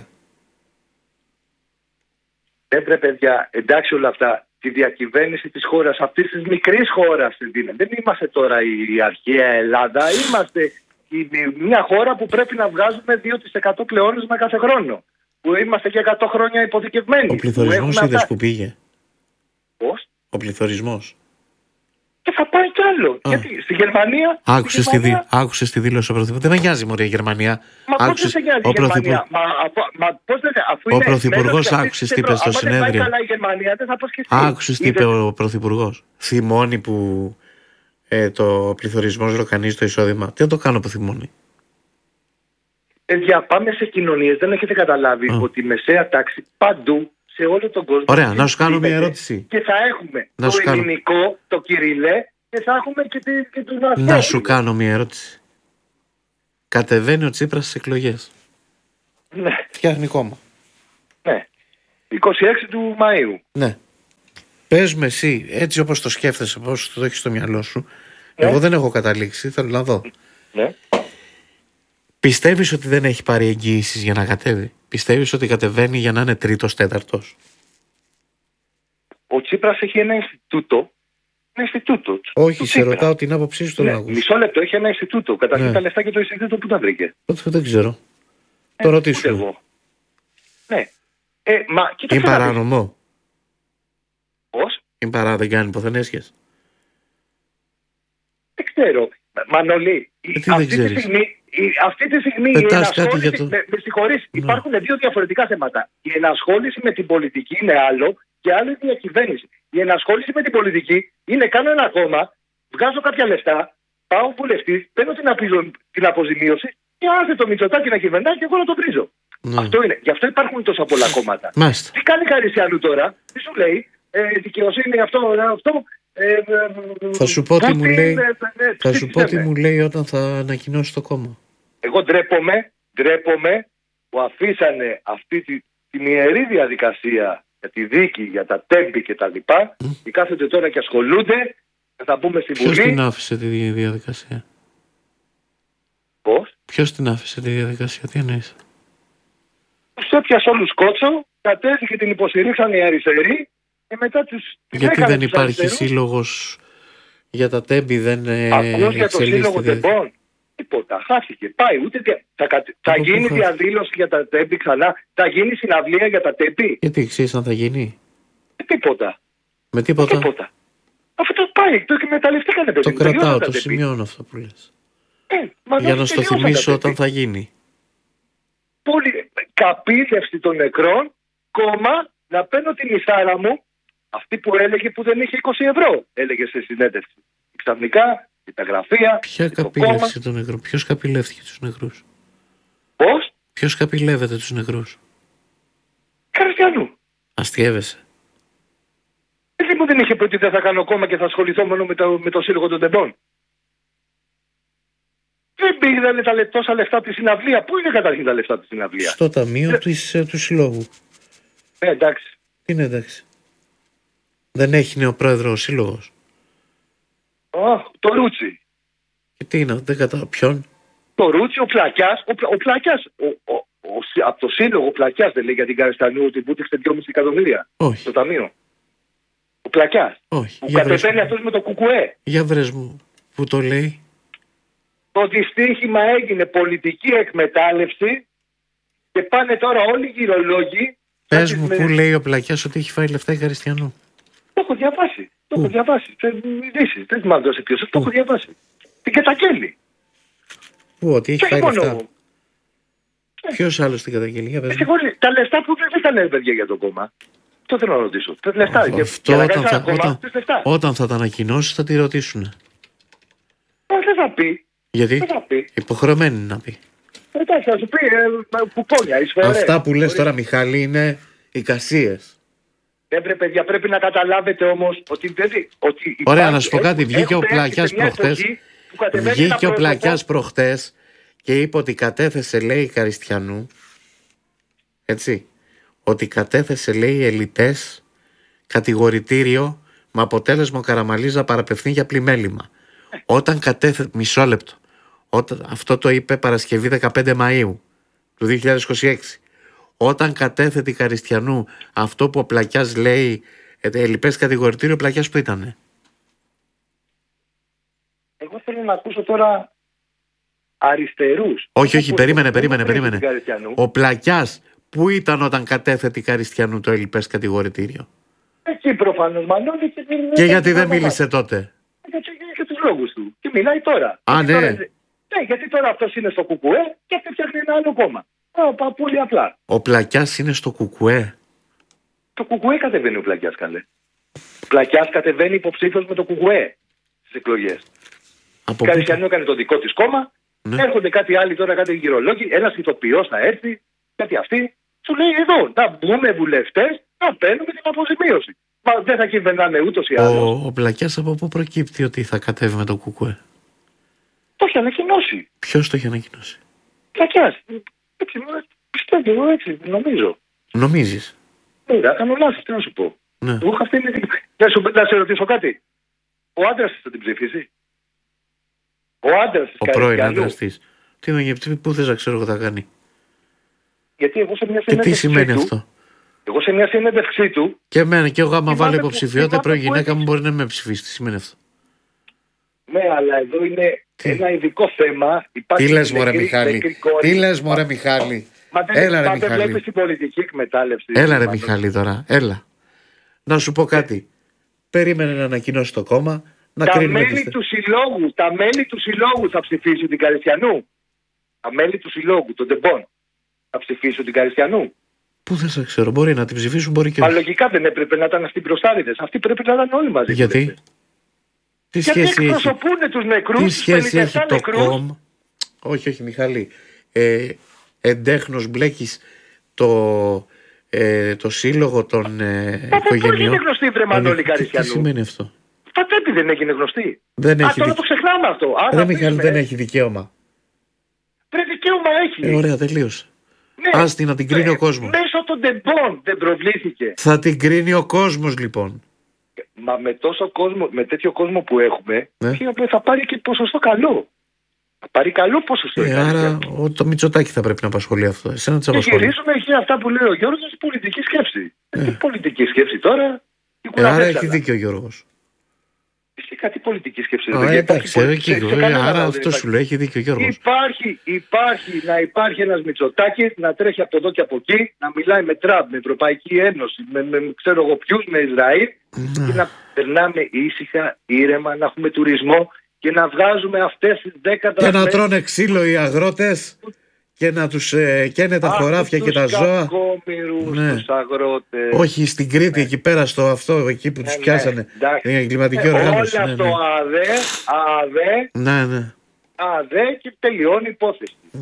Δεν πρέπει, παιδιά, εντάξει όλα αυτά, τη διακυβέρνηση της χώρας, αυτής της μικρής χώρας. Δεν είμαστε τώρα η αρχαία Ελλάδα, είμαστε μια χώρα που πρέπει να βγάζουμε δύο τοις εκατό πλεόνασμα κάθε χρόνο. Που είμαστε και εκατό χρόνια υποθηκευμένοι. Ο πληθωρισμός είδες αυτά... που πήγε. Πώς? Ο πληθωρισμός. Και θα πάει κι άλλο. Α. Γιατί στη Γερμανία. Άκουσες στη Γερμανία... τη, άκουσες τη δήλωση ο Πρωθυπουργός. Δεν με νοιάζει μωρέ η Γερμανία. Μα πώς δεν σε νοιάζει η Γερμανία. Μα, μα πώς δεν, αφού ο Πρωθυπουργός άκουσες τι είπε στο συνέδριο. Αν δεν πάει καλά η Γερμανία δεν θα πας και εσύ. Άκουσες τι είπε ο Πρωθυπουργός. Θυμώνει που ε, το πληθωρισμός ροκανίζει το εισόδημα. Τι να το κάνω που θυμώνει. παιδιά, πάμε σε κοινωνίες. Δεν έχετε καταλάβει Α. ότι η μεσαία τάξη παντού σε όλο τον κόσμο. Ωραία, να σου κάνω μια ερώτηση. Και θα έχουμε Να το σου κάνω. ελληνικό, το Κυριλέ και θα έχουμε και, τη, και τους Να Ναστόρους. σου κάνω μια ερώτηση. Κατεβαίνει ο Τσίπρας στις εκλογές. Ναι, Φτιάχνει κόμμα. ναι. είκοσι έξι του Μαΐου. Ναι. Πες με εσύ, έτσι όπως το σκέφτεσαι, όπως το έχεις στο μυαλό σου. Ναι. Εγώ δεν έχω καταλήξει, θέλω να δω. Ναι. Πιστεύεις ότι δεν έχει πάρει εγγύησεις για να κατέβει? Πιστεύεις ότι κατεβαίνει για να είναι τρίτος, τέταρτος? Ο Τσίπρας έχει ένα Ινστιτούτο. Ένα Ινστιτούτο. Όχι, του σε Τσίπρα. ρωτάω την άποψή σου, τον Ναι, άκουσα. μισό λεπτό, έχει ένα Ινστιτούτο. Καταρχήν Ναι. τα λεφτά και το Ινστιτούτο που τα βρήκε. Τότε δεν ξέρω. Ε, Το ούτε ρωτήσουμε. εγώ. Ναι. Ε, μα κοίταξε. Είναι να δεις. παράνομο. Πώς? Είναι παρά, δεν κάνει ποθενέσχες. Δεν ξέρω. Μανολή, η- Ε, τι δεν αυτή, τη ξέρεις? στιγμή, η- αυτή τη στιγμή η Πετάς ενασχόληση, κάτι για το- με, με συγχωρείς, Ναι. υπάρχουν δύο διαφορετικά θέματα. Η ενασχόληση με την πολιτική είναι άλλο και άλλο η διακυβέρνηση. Η ενασχόληση με την πολιτική είναι κάνω ένα κόμμα, βγάζω κάποια λεφτά, πάω βουλευτής, παίρνω την, απειλο- την αποζημίωση και άσε το Μητσοτάκη να κυβερνάει και εγώ να το βρίζω. Ναι. Αυτό είναι. Γι' αυτό υπάρχουν τόσα πολλά κόμματα. Μάλιστα. Τι κάνει Χαρισιανού τώρα, τι σου λέει, ε, δικαιοσύνη αυτό, αυτό. Ε, ε, Θα σου πω τι κάτι, μου λέει, ε, ε, θα τι σου πω τι λέμε. μου λέει όταν θα ανακοινώσει το κόμμα. Εγώ ντρέπομαι, ντρέπομαι που αφήσανε αυτή τη, την ιερή διαδικασία για τη δίκη, για τα τέμπη και τα λοιπά και κάθονται τώρα και ασχολούνται, θα πούμε στη Ποιος την Βουλή. άφησε τη δι- διαδικασία? Πώς? Ποιος την άφησε τη διαδικασία, τι εννοείς? Τους έπιασε όλους κότσο, κατέβηκε την υποστηρίξαν οι αριστεροί και μετά τους τους Γιατί έκανε δεν τους υπάρχει αριστερούς. σύλλογος για τα τέμπη, δεν ε, Ακούς για το εξελίσσεται σύλλογο τη διαδικασία? τεμπών. Τίποτα, χάθηκε. Πάει, ούτε δια... θα, κα... θα Από πού γίνει χάθηκε? διαδήλωση για τα τέμπη ξανά, θα γίνει συναυλία για τα τέμπη. Γιατί ξέρεις αν θα γίνει? Ε, τίποτα. Με τίποτα? Τίποτα. Αυτό το πάει, το εκμεταλλευτήκανε παιδί. Το μου, τελειώσαν κρατάω, τα το τέμπη. σημειώνω αυτό που λες. Ε, μα Για δεν να στο τελειώσαν τα θυμίσω τέμπη. όταν θα γίνει. Πολύ καπήλευση των νεκρών, κόμμα, να παίρνω τη μισάρα μου, αυτή που έλεγε που δεν είχε είκοσι ευρώ, έλεγε σε συνέντευξη. Ξαφνικά, η τα γραφεία, Ποια το κόμμα. καπηλεύση των νεκρών? Ποιος καπηλεύτηκε τους νεκρούς? Πώς? Ποιος καπηλεύεται τους νεκρούς? Καρδιανού. Αστιεύεσαι? Γιατί μου δεν είχε πει ότι δεν θα κάνω κόμμα και θα ασχοληθώ μόνο με το, με το σύλλογο των τεμπών. Δεν πήγανε τα λε- τόσα λεφτά από τη συναυλία. Πού είναι καταρχήν τα λεφτά από τη συναυλία? Στο ταμείο της, ε, του συλλόγου. Ε, εντάξει. Τι είναι εντάξει? Δεν έχει νεοπρόεδρο ο σύλλογος? Ω, το Ρούτσι. Και τι είναι, δεν κατάλαβα ποιον. Το Ρούτσι, ο Πλακιάς. Ο, Πλα- ο Πλακιάς. Ο, ο, ο, σι- από το σύλλογο ο Πλακιάς δεν λέει για την Καριστανού ότι βούτυξε δυόμισι εκατομμύρια Όχι, στο ταμείο. Ο Πλακιάς. όχι. Που Για βρες, κατεβαίνει μου. αυτός με το κουκουέ. Για βρες μου. Που το λέει? Το δυστύχημα έγινε πολιτική εκμετάλλευση και πάνε τώρα όλοι οι γυρολόγοι. Πες σαν μου τις που με- λέει ο Πλακιάς ότι έχει φάει λεφτά η Χαριστιανού. Το έχω διαβάσει. Το έχω Πού? διαβάσει. Σε ειδήσεις. Δεν θυμάμαι τόσο ποιος. Το έχω διαβάσει. Την καταγγέλνει. Πού, ότι έχει Και όχι φάει μόνο λεφτά? εγώ. Ποιος άλλος την καταγγελία, για πες Με μου. συγχωρείτε, τα λεφτά που δεν ήταν παιδιά για το κόμμα. Το θέλω να ρωτήσω. Τα λεφτά. Αυτό για- για να όταν κάνεις θα, ένα κόμμα, όταν, θες λεφτά. όταν θα τα ανακοινώσει θα τη ρωτήσουν. Ε, Δεν θα πει. Γιατί Δεν θα πει. υποχρεωμένη είναι να πει. Εντάξει, θα σου πει ε, κουπόνια, εισφορές. Αυτά που λες Ορίστε. τώρα, Μιχάλη, είναι εικασίες. Δεν πρέπει, παιδιά, πρέπει να καταλάβετε όμως ότι δεν. Ότι Ωραία, υπάρχει- να σου πω κάτι. έχουμε- Βγήκε ο έχουμε έρθει Πλακιάς σε μια προχτές. εποχή που κατεβαίνει ένα Βγήκε ο πρόσωπο- Πλακιάς προχτές και είπε ότι κατέθεσε, λέει, Καριστιανού. Έτσι. Ότι κατέθεσε, λέει, ελιτές κατηγορητήριο με αποτέλεσμα ο Καραμαλής να παραπευθεί για πλημέλημα. Όταν κατέθεσε. Μισό λεπτό. Όταν, αυτό το είπε Παρασκευή δεκαπέντε Μαΐου του δύο χιλιάδες είκοσι έξι. Όταν κατέθεται η Καριστιανού αυτό που ο Πλακιάς λέει, ε, ελλειπές κατηγορητήριο, ο Πλακιάς που ήτανε? Εγώ θέλω να ακούσω τώρα αριστερούς. Όχι, όχι, Που- περίμενε, που- περίμενε, που- περίμενε. την Καριστιανού. Ο Πλακιάς που ήταν όταν κατέθεται η Καριστιανού το ελλειπές κατηγορητήριο? Εκεί προφανώς Μανώλη και, Και γιατί δεν μίλησε τότε? Για, για, για τους λόγους του. Και μιλάει τώρα. Α, Γιατί ναι. Τώρα, ναι, γιατί τώρα αυτός είναι στο κουκουέ και αυτό φτιάχνει ένα άλλο κόμμα. Α, πα, πολύ απλά. Ο Πλακιάς είναι στο κουκουέ. Το κουκουέ κατεβαίνει ο Πλακιάς, καλέ. Ο Πλακιάς κατεβαίνει υποψήφιος με το κουκουέ στις εκλογές. Από Η πού? Καριστιανού έκανε το δικό της κόμμα Ναι. Έρχονται κάτι άλλοι τώρα, κάτι γυρολόγοι, ένας ηθοποιός θα έρθει, κάτι αυτοί. Σου λέει εδώ, να μπούμε βουλευτές, να παίρνουμε την αποζημίωση. Μα δεν θα κυβερνάμε ούτως ή άλλως. Ο, ο Πλακιάς από πού προκύπτει ότι θα κατέβει με το Κουκουέ? Το έχει ανακοινώσει. Ποιος το έχει ανακοινώσει? Πλακιάς. Έτσι, πιστεύω εγώ έτσι, νομίζω. Νομίζεις? Ναι, θα κάνω λάθος, τι να σου πω. Ναι. Εγώ αυτή είναι... να, σου, να σε ρωτήσω κάτι. Ο άντρας της θα την ψηφίσει? Ο άντρας της? Ο πρώην άντρας της? Τι με γευτεί, πού θες να ξέρω εγώ θα κάνει? Γιατί εγώ σε μια συνέντευξή του... Και τι σημαίνει του, αυτό? Εγώ σε μια συνέντευξή του... Και εμένα, και εγώ άμα βάλω υποψηφιότητα, πρώην γυναίκα μου μπορεί να με ψηφίσει. Τι σημαίνει αυτό? Ναι, αλλά εδώ είναι τι? Ένα ειδικό θέμα. Τι λες μωρέ Μιχάλη? Τι λες μωρέ Μιχάλη? Μα δεν, έλα, ρε, δεν βλέπεις την πολιτική εκμετάλλευση. Έλα ρε Μιχάλη τώρα, έλα. Να σου πω κάτι. Περίμενε να ανακοινώσει το κόμμα. Να τα, κρίνουμε μέλη τις... του συλλόγου, τα μέλη του συλλόγου θα ψηφίσουν την Καριστιανού. Τα μέλη του συλλόγου, των Τεμπών, θα ψηφίσουν την Καριστιανού. Πού δεν σε ξέρω, μπορεί να την ψηφίσουν, μπορεί και όχι. Μα λογικά δεν έπρεπε να ήταν αυτοί μπροστάριδες. Αυτοί πρέπει να ήταν όλοι μαζί. Γιατί? Τι Γιατί σχέση εκπροσωπούν έχει... τους νεκρούς, τι σχέση έχει το κόμμα? Όχι, όχι Μιχάλη. Ε, εντέχνος μπλέκεις το, ε, το σύλλογο των ε, Μα οικογενειών. δεν έγινε γνωστή βρε Μανώλη Καριστιανού. Τι σημαίνει αυτό? Πατέπη δεν έγινε γνωστή. Δεν Α, έχει τώρα δικ... το ξεχνάμε αυτό. Ρε Μιχάλη, δεν έχει δικαίωμα. Βρε δικαίωμα έχει. Ε, ωραία, τελείωσε. Ναι. Άστη να την κρίνει ναι. ο κόσμος. Μέσω των τεμπών δεν προβλήθηκε. Θα την κρίνει ο κόσμος λοιπόν. Μα με, τόσο κόσμο, με τέτοιο κόσμο που έχουμε, ναι. θα πάρει και ποσοστό καλό. Θα πάρει καλό ποσοστό. Ε, άρα ο, το Μητσοτάκη θα πρέπει να απασχολεί αυτό. Εσένα τις απασχολεί. Και γυρίζουμε εκεί αυτά που λέει ο Γιώργος, πολιτική σκέψη. Ε. Τι πολιτική σκέψη τώρα? Ε, άρα έχει δίκιο ο Γιώργος. Φυσικά τι πολιτική σκέψη. Α, εντάξει, εκεί, άρα αυτό σου λέει, έχει δίκιο ο Γιώργος. Υπάρχει, υπάρχει να υπάρχει ένας Μητσοτάκης να τρέχει από εδώ και από εκεί, να μιλάει με Τραμπ, με Ευρωπαϊκή Ένωση, με, με ξέρω εγώ ποιους, με Ισραήλ mm. και να περνάμε ήσυχα, ήρεμα, να έχουμε τουρισμό και να βγάζουμε αυτές τις δέκα δραχμές. Και να τρώνε ξύλο οι αγρότες και να τους ε, καίνε τα χωράφια και τα ζώα. Ναι. Τους αγρότες. Όχι, στην Κρήτη, ναι. εκεί πέρα στο αυτό, εκεί που τους ναι, πιάσανε. Ναι. Η εγκληματική ε, οργάνωση. Όλα ναι, στο ναι. ΑΔΕ, ΑΔΕ, ναι, ναι. ΑΔΕ και τελειώνει η υπόθεση. Mm.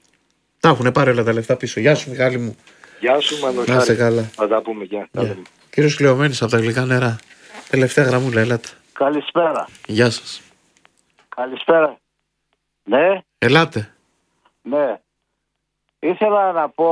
Τα έχουν πάρει όλα τα λεφτά πίσω. Γεια σου Μιχάλη μου. Γεια σου Μανωσάρη. Να είσαι καλά. Θα τα πούμε, γεια. Yeah. Κύριος Κλεωμένης από τα Γλυκά Νερά. Τελευταία γραμμούλα, έλατε. Καλησπέρα. Γεια σας. Καλησπέρα. Ναι. Ελάτε. Ναι. Ήθελα να πω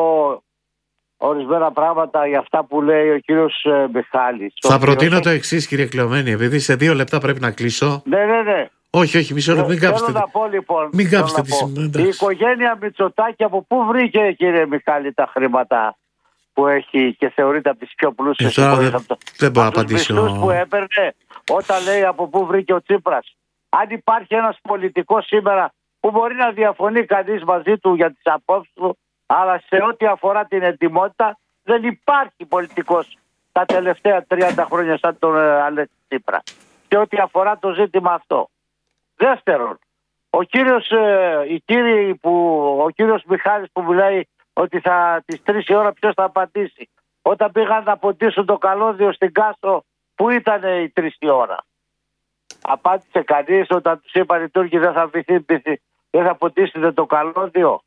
ορισμένα πράγματα για αυτά που λέει ο κύριος ε, Μιχάλης. Θα προτείνω το εξής, κύριε Κλεωμένη, επειδή σε δύο λεπτά πρέπει να κλείσω. Ναι, ναι, ναι. Όχι, όχι, μισό λεπτό, μην κάψετε. Θέλω να πω λοιπόν. Μην κάψετε τη σημασία. Η οικογένεια Μητσοτάκη από πού βρήκε, κύριε Μιχάλη, τα χρήματα που έχει και θεωρείται από τις πιο πλούσιες. Ε, δεν, δεν μπορώ να απαντήσω. Τους που έπαιρνε όταν λέει από πού βρήκε ο Τσίπρας. Αν υπάρχει ένας πολιτικός σήμερα που μπορεί να διαφωνεί κανείς μαζί του για τις απόψεις του, αλλά σε ό,τι αφορά την ετοιμότητα δεν υπάρχει πολιτικός τα τελευταία τριάντα χρόνια σαν τον Αλέξη Τσίπρα. Σε ό,τι αφορά το ζήτημα αυτό. Δεύτερον, ο κύριος, η κύριοι που, ο κύριος Μιχάλης που μιλάει ότι θα τις τρεις η ώρα ποιος θα απαντήσει. Όταν πήγαν να ποτίσουν το καλώδιο στην Κάστρο, πού ήταν οι τρεις η ώρα? Απάντησε κανείς όταν τους είπαν οι Τούρκοι δεν θα βυθίσει, δεν θα ποτίσετε το καλώδιο?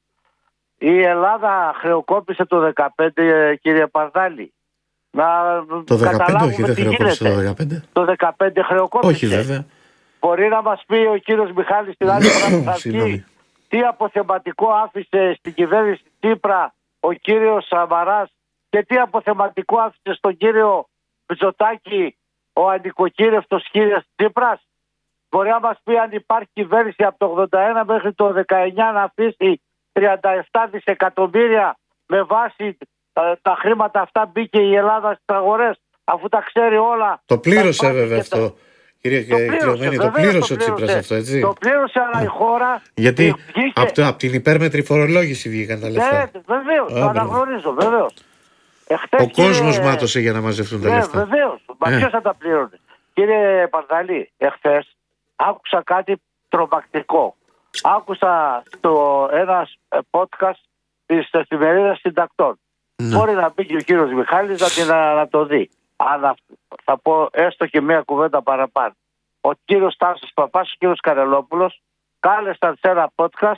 Η Ελλάδα χρεοκόπησε το δεκαπέντε, κύριε Παρδάλη. Να το δεκαπέντε όχι, δεν χρεοκόπησε το δεκαπέντε. Το δεκαπέντε χρεοκόπησε. Όχι βέβαια. Μπορεί να μας πει ο κύριος Μιχάλης στην άλλη φορά τι αποθεματικό άφησε στην κυβέρνηση Τσίπρα ο κύριος Σαμαράς και τι αποθεματικό άφησε στον κύριο Μητσοτάκη ο ανοικοκύρευτος κύριος Τσίπρας? Μπορεί να μας πει αν υπάρχει κυβέρνηση από το ογδόντα ένα μέχρι το δεκαεννιά να αφήσει τριάντα επτά δισεκατομμύρια με βάση τα, τα χρήματα αυτά μπήκε η Ελλάδα στις αγορές, αφού τα ξέρει όλα. Το πλήρωσε βέβαια αυτό. Τα... Κύριε Κλεωμένη, το, το πλήρωσε ο Τσίπρας αυτό, έτσι. Το πλήρωσε, αλλά η χώρα. Γιατί βγήκε... από, το, από την υπέρμετρη φορολόγηση βγήκαν τα λεφτά. Ναι, βεβαίως, το αναγνωρίζω, βεβαίως. Εχθές, ο κύριε... κόσμος μάτωσε για να μαζευτούν τα ναι, λεφτά. Βεβαίως, μα ποιος θα τα πλήρωνε? Κύριε Παρδαλή, εχθές άκουσα κάτι τρομακτικό. Άκουσα στο ένα podcast της εφημερίδας Συντακτών. Ναι. Μπορεί να πει και ο κύριος Μιχάλης να, την, να το δει. Αλλά θα πω έστω και μία κουβέντα παραπάνω. Ο κύριος Τάσος Παπάς, ο κύριος Καρελόπουλος κάλεσαν σε ένα podcast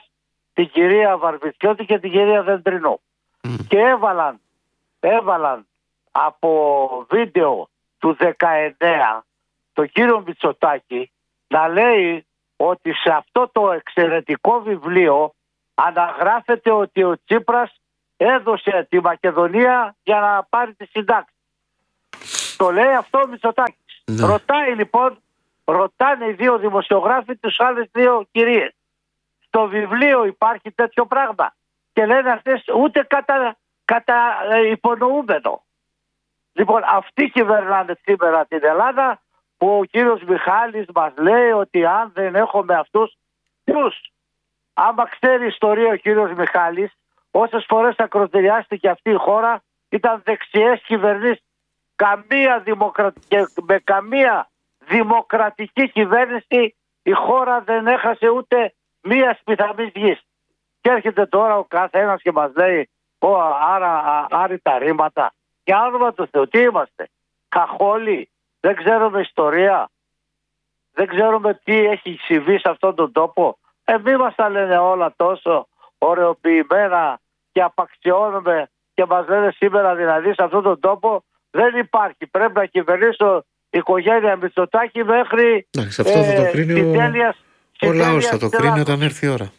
την κυρία Βαρβιτσιώτη και την κυρία Δεντρινού. Mm. Και έβαλαν, έβαλαν από βίντεο του δεκαεννέα τον κύριο Μητσοτάκη να λέει ότι σε αυτό το εξαιρετικό βιβλίο αναγράφεται ότι ο Τσίπρας έδωσε τη Μακεδονία για να πάρει τη συντάξη. Το λέει αυτό ο Μητσοτάκης. Ναι. Ρωτάει λοιπόν, ρωτάνε οι δύο δημοσιογράφοι τους άλλες δύο κυρίες. Στο βιβλίο υπάρχει τέτοιο πράγμα. Και λένε αυτές ούτε κατά, κατά ε, υπονοούμενο. Λοιπόν, αυτοί κυβερνάνε σήμερα την Ελλάδα, που ο κύριος Μιχάλης μας λέει ότι αν δεν έχουμε αυτούς, ποιους. Άμα ξέρει ιστορία ο κύριος Μιχάλης, όσες φορές ακροτηριάστηκε αυτή η χώρα, ήταν δεξιές κυβερνήσεις. Καμία δημοκρατική, με καμία δημοκρατική κυβέρνηση η χώρα δεν έχασε ούτε μία σπιθανής γης. Και έρχεται τώρα ο καθένας και μας λέει, Ω, άρα άρρη τα ρήματα. Και άνομα του Θεού, τι είμαστε, καχόλοι, δεν ξέρουμε ιστορία, δεν ξέρουμε τι έχει συμβεί σε αυτόν τον τόπο. Ε, μη μας τα λένε όλα τόσο ωρεοποιημένα και απαξιώνουμε και μας λένε σήμερα δηλαδή σε αυτόν τον τόπο δεν υπάρχει. Πρέπει να κυβερνήσω η οικογένεια Μητσοτάκη μέχρι Εντάξει, αυτό θα το κρίνει ο, τέλειας, ο λαός θα το κρίνει όταν έρθει η ώρα.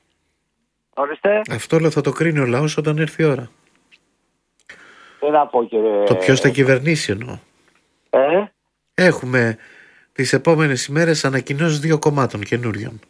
Ορίστε. Αυτό λέω θα το κρίνει ο λαός όταν έρθει η ώρα. Δεν θα πω, κύριε... Το ποιος θα κυβερνήσει εννοώ. Ε? Έχουμε τις επόμενες ημέρες ανακοινώσεις δύο κομμάτων καινούριων.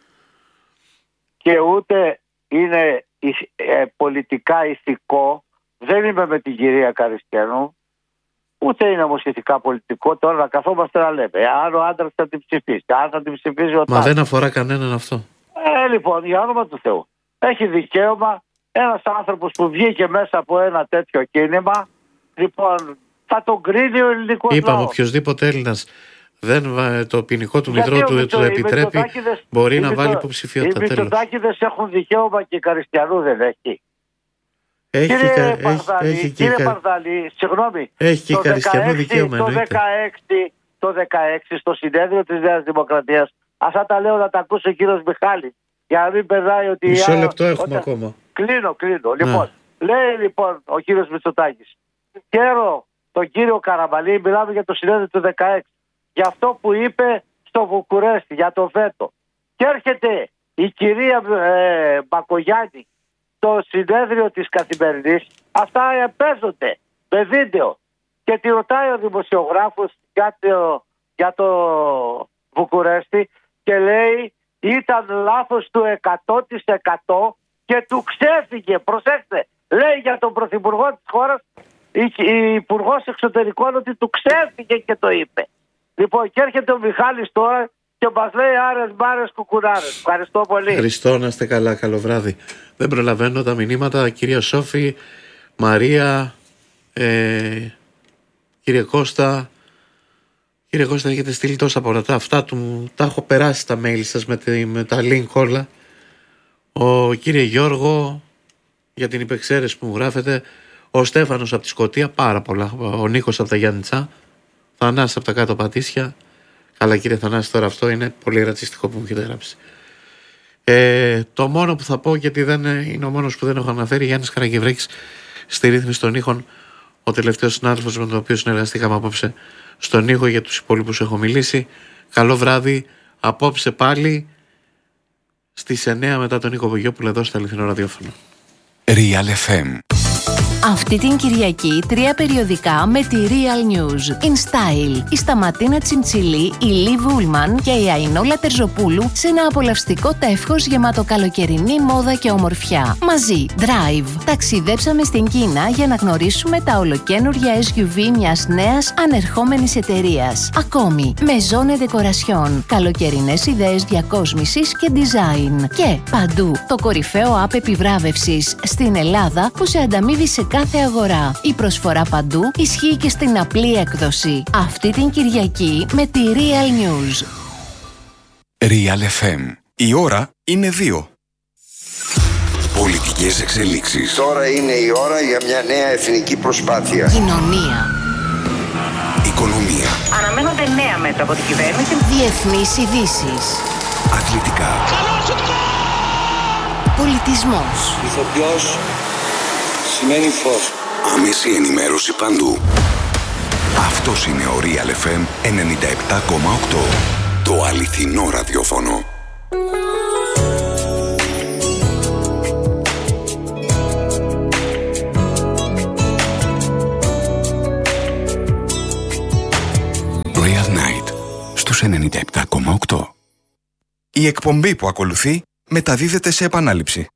Και ούτε είναι ε, πολιτικά ηθικό, δεν είμαι με την κυρία Καριστιανού, ούτε είναι όμως ηθικά πολιτικό τώρα να καθόμαστε να λέμε αν ο άντρας θα την ψηφίσει, αν θα την ψηφίσει ο Μα δεν αφορά κανέναν αυτό. Ε, λοιπόν, για όνομα του Θεού. Έχει δικαίωμα ένας άνθρωπος που βγήκε μέσα από ένα τέτοιο κίνημα, λοιπόν, θα τον κρίνει ο ελληνικός λαός. Είπαμε, οποιοδήποτε Έλληνας δεν, το ποινικό του μητρό του το επιτρέπει, μπορεί να βάλει υποψηφιότητα. Οι Μητσοτάκηδες έχουν δικαίωμα και οι Καριστιανού δεν έχει. Έχει κύριε και, Παρδαλή, έχει, κύριε και, Παρδαλή, συγγνώμη. Έχει και η Καριστιανού δικαίωμα. Το δεκαέξι, το δεκαέξι στο συνέδριο της Νέας Δημοκρατίας, αυτά τα λέω να τα ακούσει ο κύριος Μιχάλης, για να μην περνάει ότι... Μισό λεπτό έχουμε όταν... ακόμα. Κλείνω, κλείνω. Λοιπόν, λέει λοιπόν ο κύριος Μητσοτάκης, καίρο τον κύριο Καραμανλή, μιλάμε για το συνέδριο του δεκαέξι, για αυτό που είπε στο Βουκουρέστι, για το βέτο. Και έρχεται η κυρία ε, Μπακογιάννη στο συνέδριο της Καθημερινής, αυτά παίζονται με βίντεο. Και τη ρωτάει ο δημοσιογράφος για το, για το Βουκουρέστι και λέει ήταν λάθος του εκατό τοις εκατό και του ξέφυγε. Προσέξτε, λέει για τον πρωθυπουργό της χώρας η, η υπουργός εξωτερικών ότι του ξέφυγε και το είπε. Λοιπόν, και έρχεται ο Μιχάλης τώρα και μας λέει άρες μπάρες κουκουράρες. Ευχαριστώ πολύ. Χριστό, να είστε καλά, καλό βράδυ. Δεν προλαβαίνω τα μηνύματα, κυρία Σόφη, Μαρία, ε, κύριε Κώστα. Κύριε Κώστα, έχετε στείλει τόσα πολλά. Τα αυτά του, τα έχω περάσει τα mail σας με, τη, με τα link όλα. Ο κύριε Γιώργο, για την υπεξαίρεση που μου γράφετε. Ο Στέφανος από τη Σκωτία, πάρα πολλά. Ο Νίκος από τα Γιάννητσα. Θανάσης από τα κάτω Πατήσια. Καλά, κύριε Θανάση, τώρα αυτό είναι πολύ ρατσιστικό που μου έχετε γράψει. Ε, το μόνο που θα πω, γιατί δεν είναι ο μόνος που δεν έχω αναφέρει, Γιάννης Καραγευρέκης στη ρύθμιση των ήχων, ο τελευταίος συνάδελφος με τον οποίο συνεργαστήκαμε απόψε στον ήχο. Για τους υπόλοιπους έχω μιλήσει. Καλό βράδυ. Απόψε πάλι στις εννιά μετά τον Νίκο Βογιόπουλο εδώ στο Αληθινό Ραδιόφωνο. Real εφ εμ. Αυτή την Κυριακή τρία περιοδικά με τη Real News. In Style, η Σταματίνα Τσιμτσιλή, η Λι Βούλμαν και η Αϊνόλα Τερζοπούλου σε ένα απολαυστικό τεύχος γεμάτο καλοκαιρινή μόδα και ομορφιά. Μαζί, Drive. Ταξιδέψαμε στην Κίνα για να γνωρίσουμε τα ολοκαίνουργια ες γιου βι μιας νέας ανερχόμενης εταιρείας. Ακόμη, Maison Decoration, καλοκαιρινές ιδέες διακόσμησης και design. Και παντού, το κορυφαίο app επιβράβευσης στην Ελλάδα που σε ανταμείβει σε κάθε αγορά. Η προσφορά παντού ισχύει και στην απλή έκδοση. Αυτή την Κυριακή με τη Real News. Real εφ εμ. Η ώρα είναι δύο. Πολιτικές εξελίξεις. Τώρα είναι η ώρα για μια νέα εθνική προσπάθεια. Κοινωνία. Οικονομία. Αναμένονται νέα μέτρα από την κυβέρνηση. Διεθνείς ειδήσεις. Αθλητικά. Πολιτισμός. Ηθοποιός σημαίνει φως. Άμεση ενημέρωση παντού. Αυτός είναι ο Real εφ εμ ενενήντα επτά κόμμα οκτώ. Το αληθινό ραδιόφωνο. Real Night στους ενενήντα επτά κόμμα οκτώ. Η εκπομπή που ακολουθεί μεταδίδεται σε επανάληψη.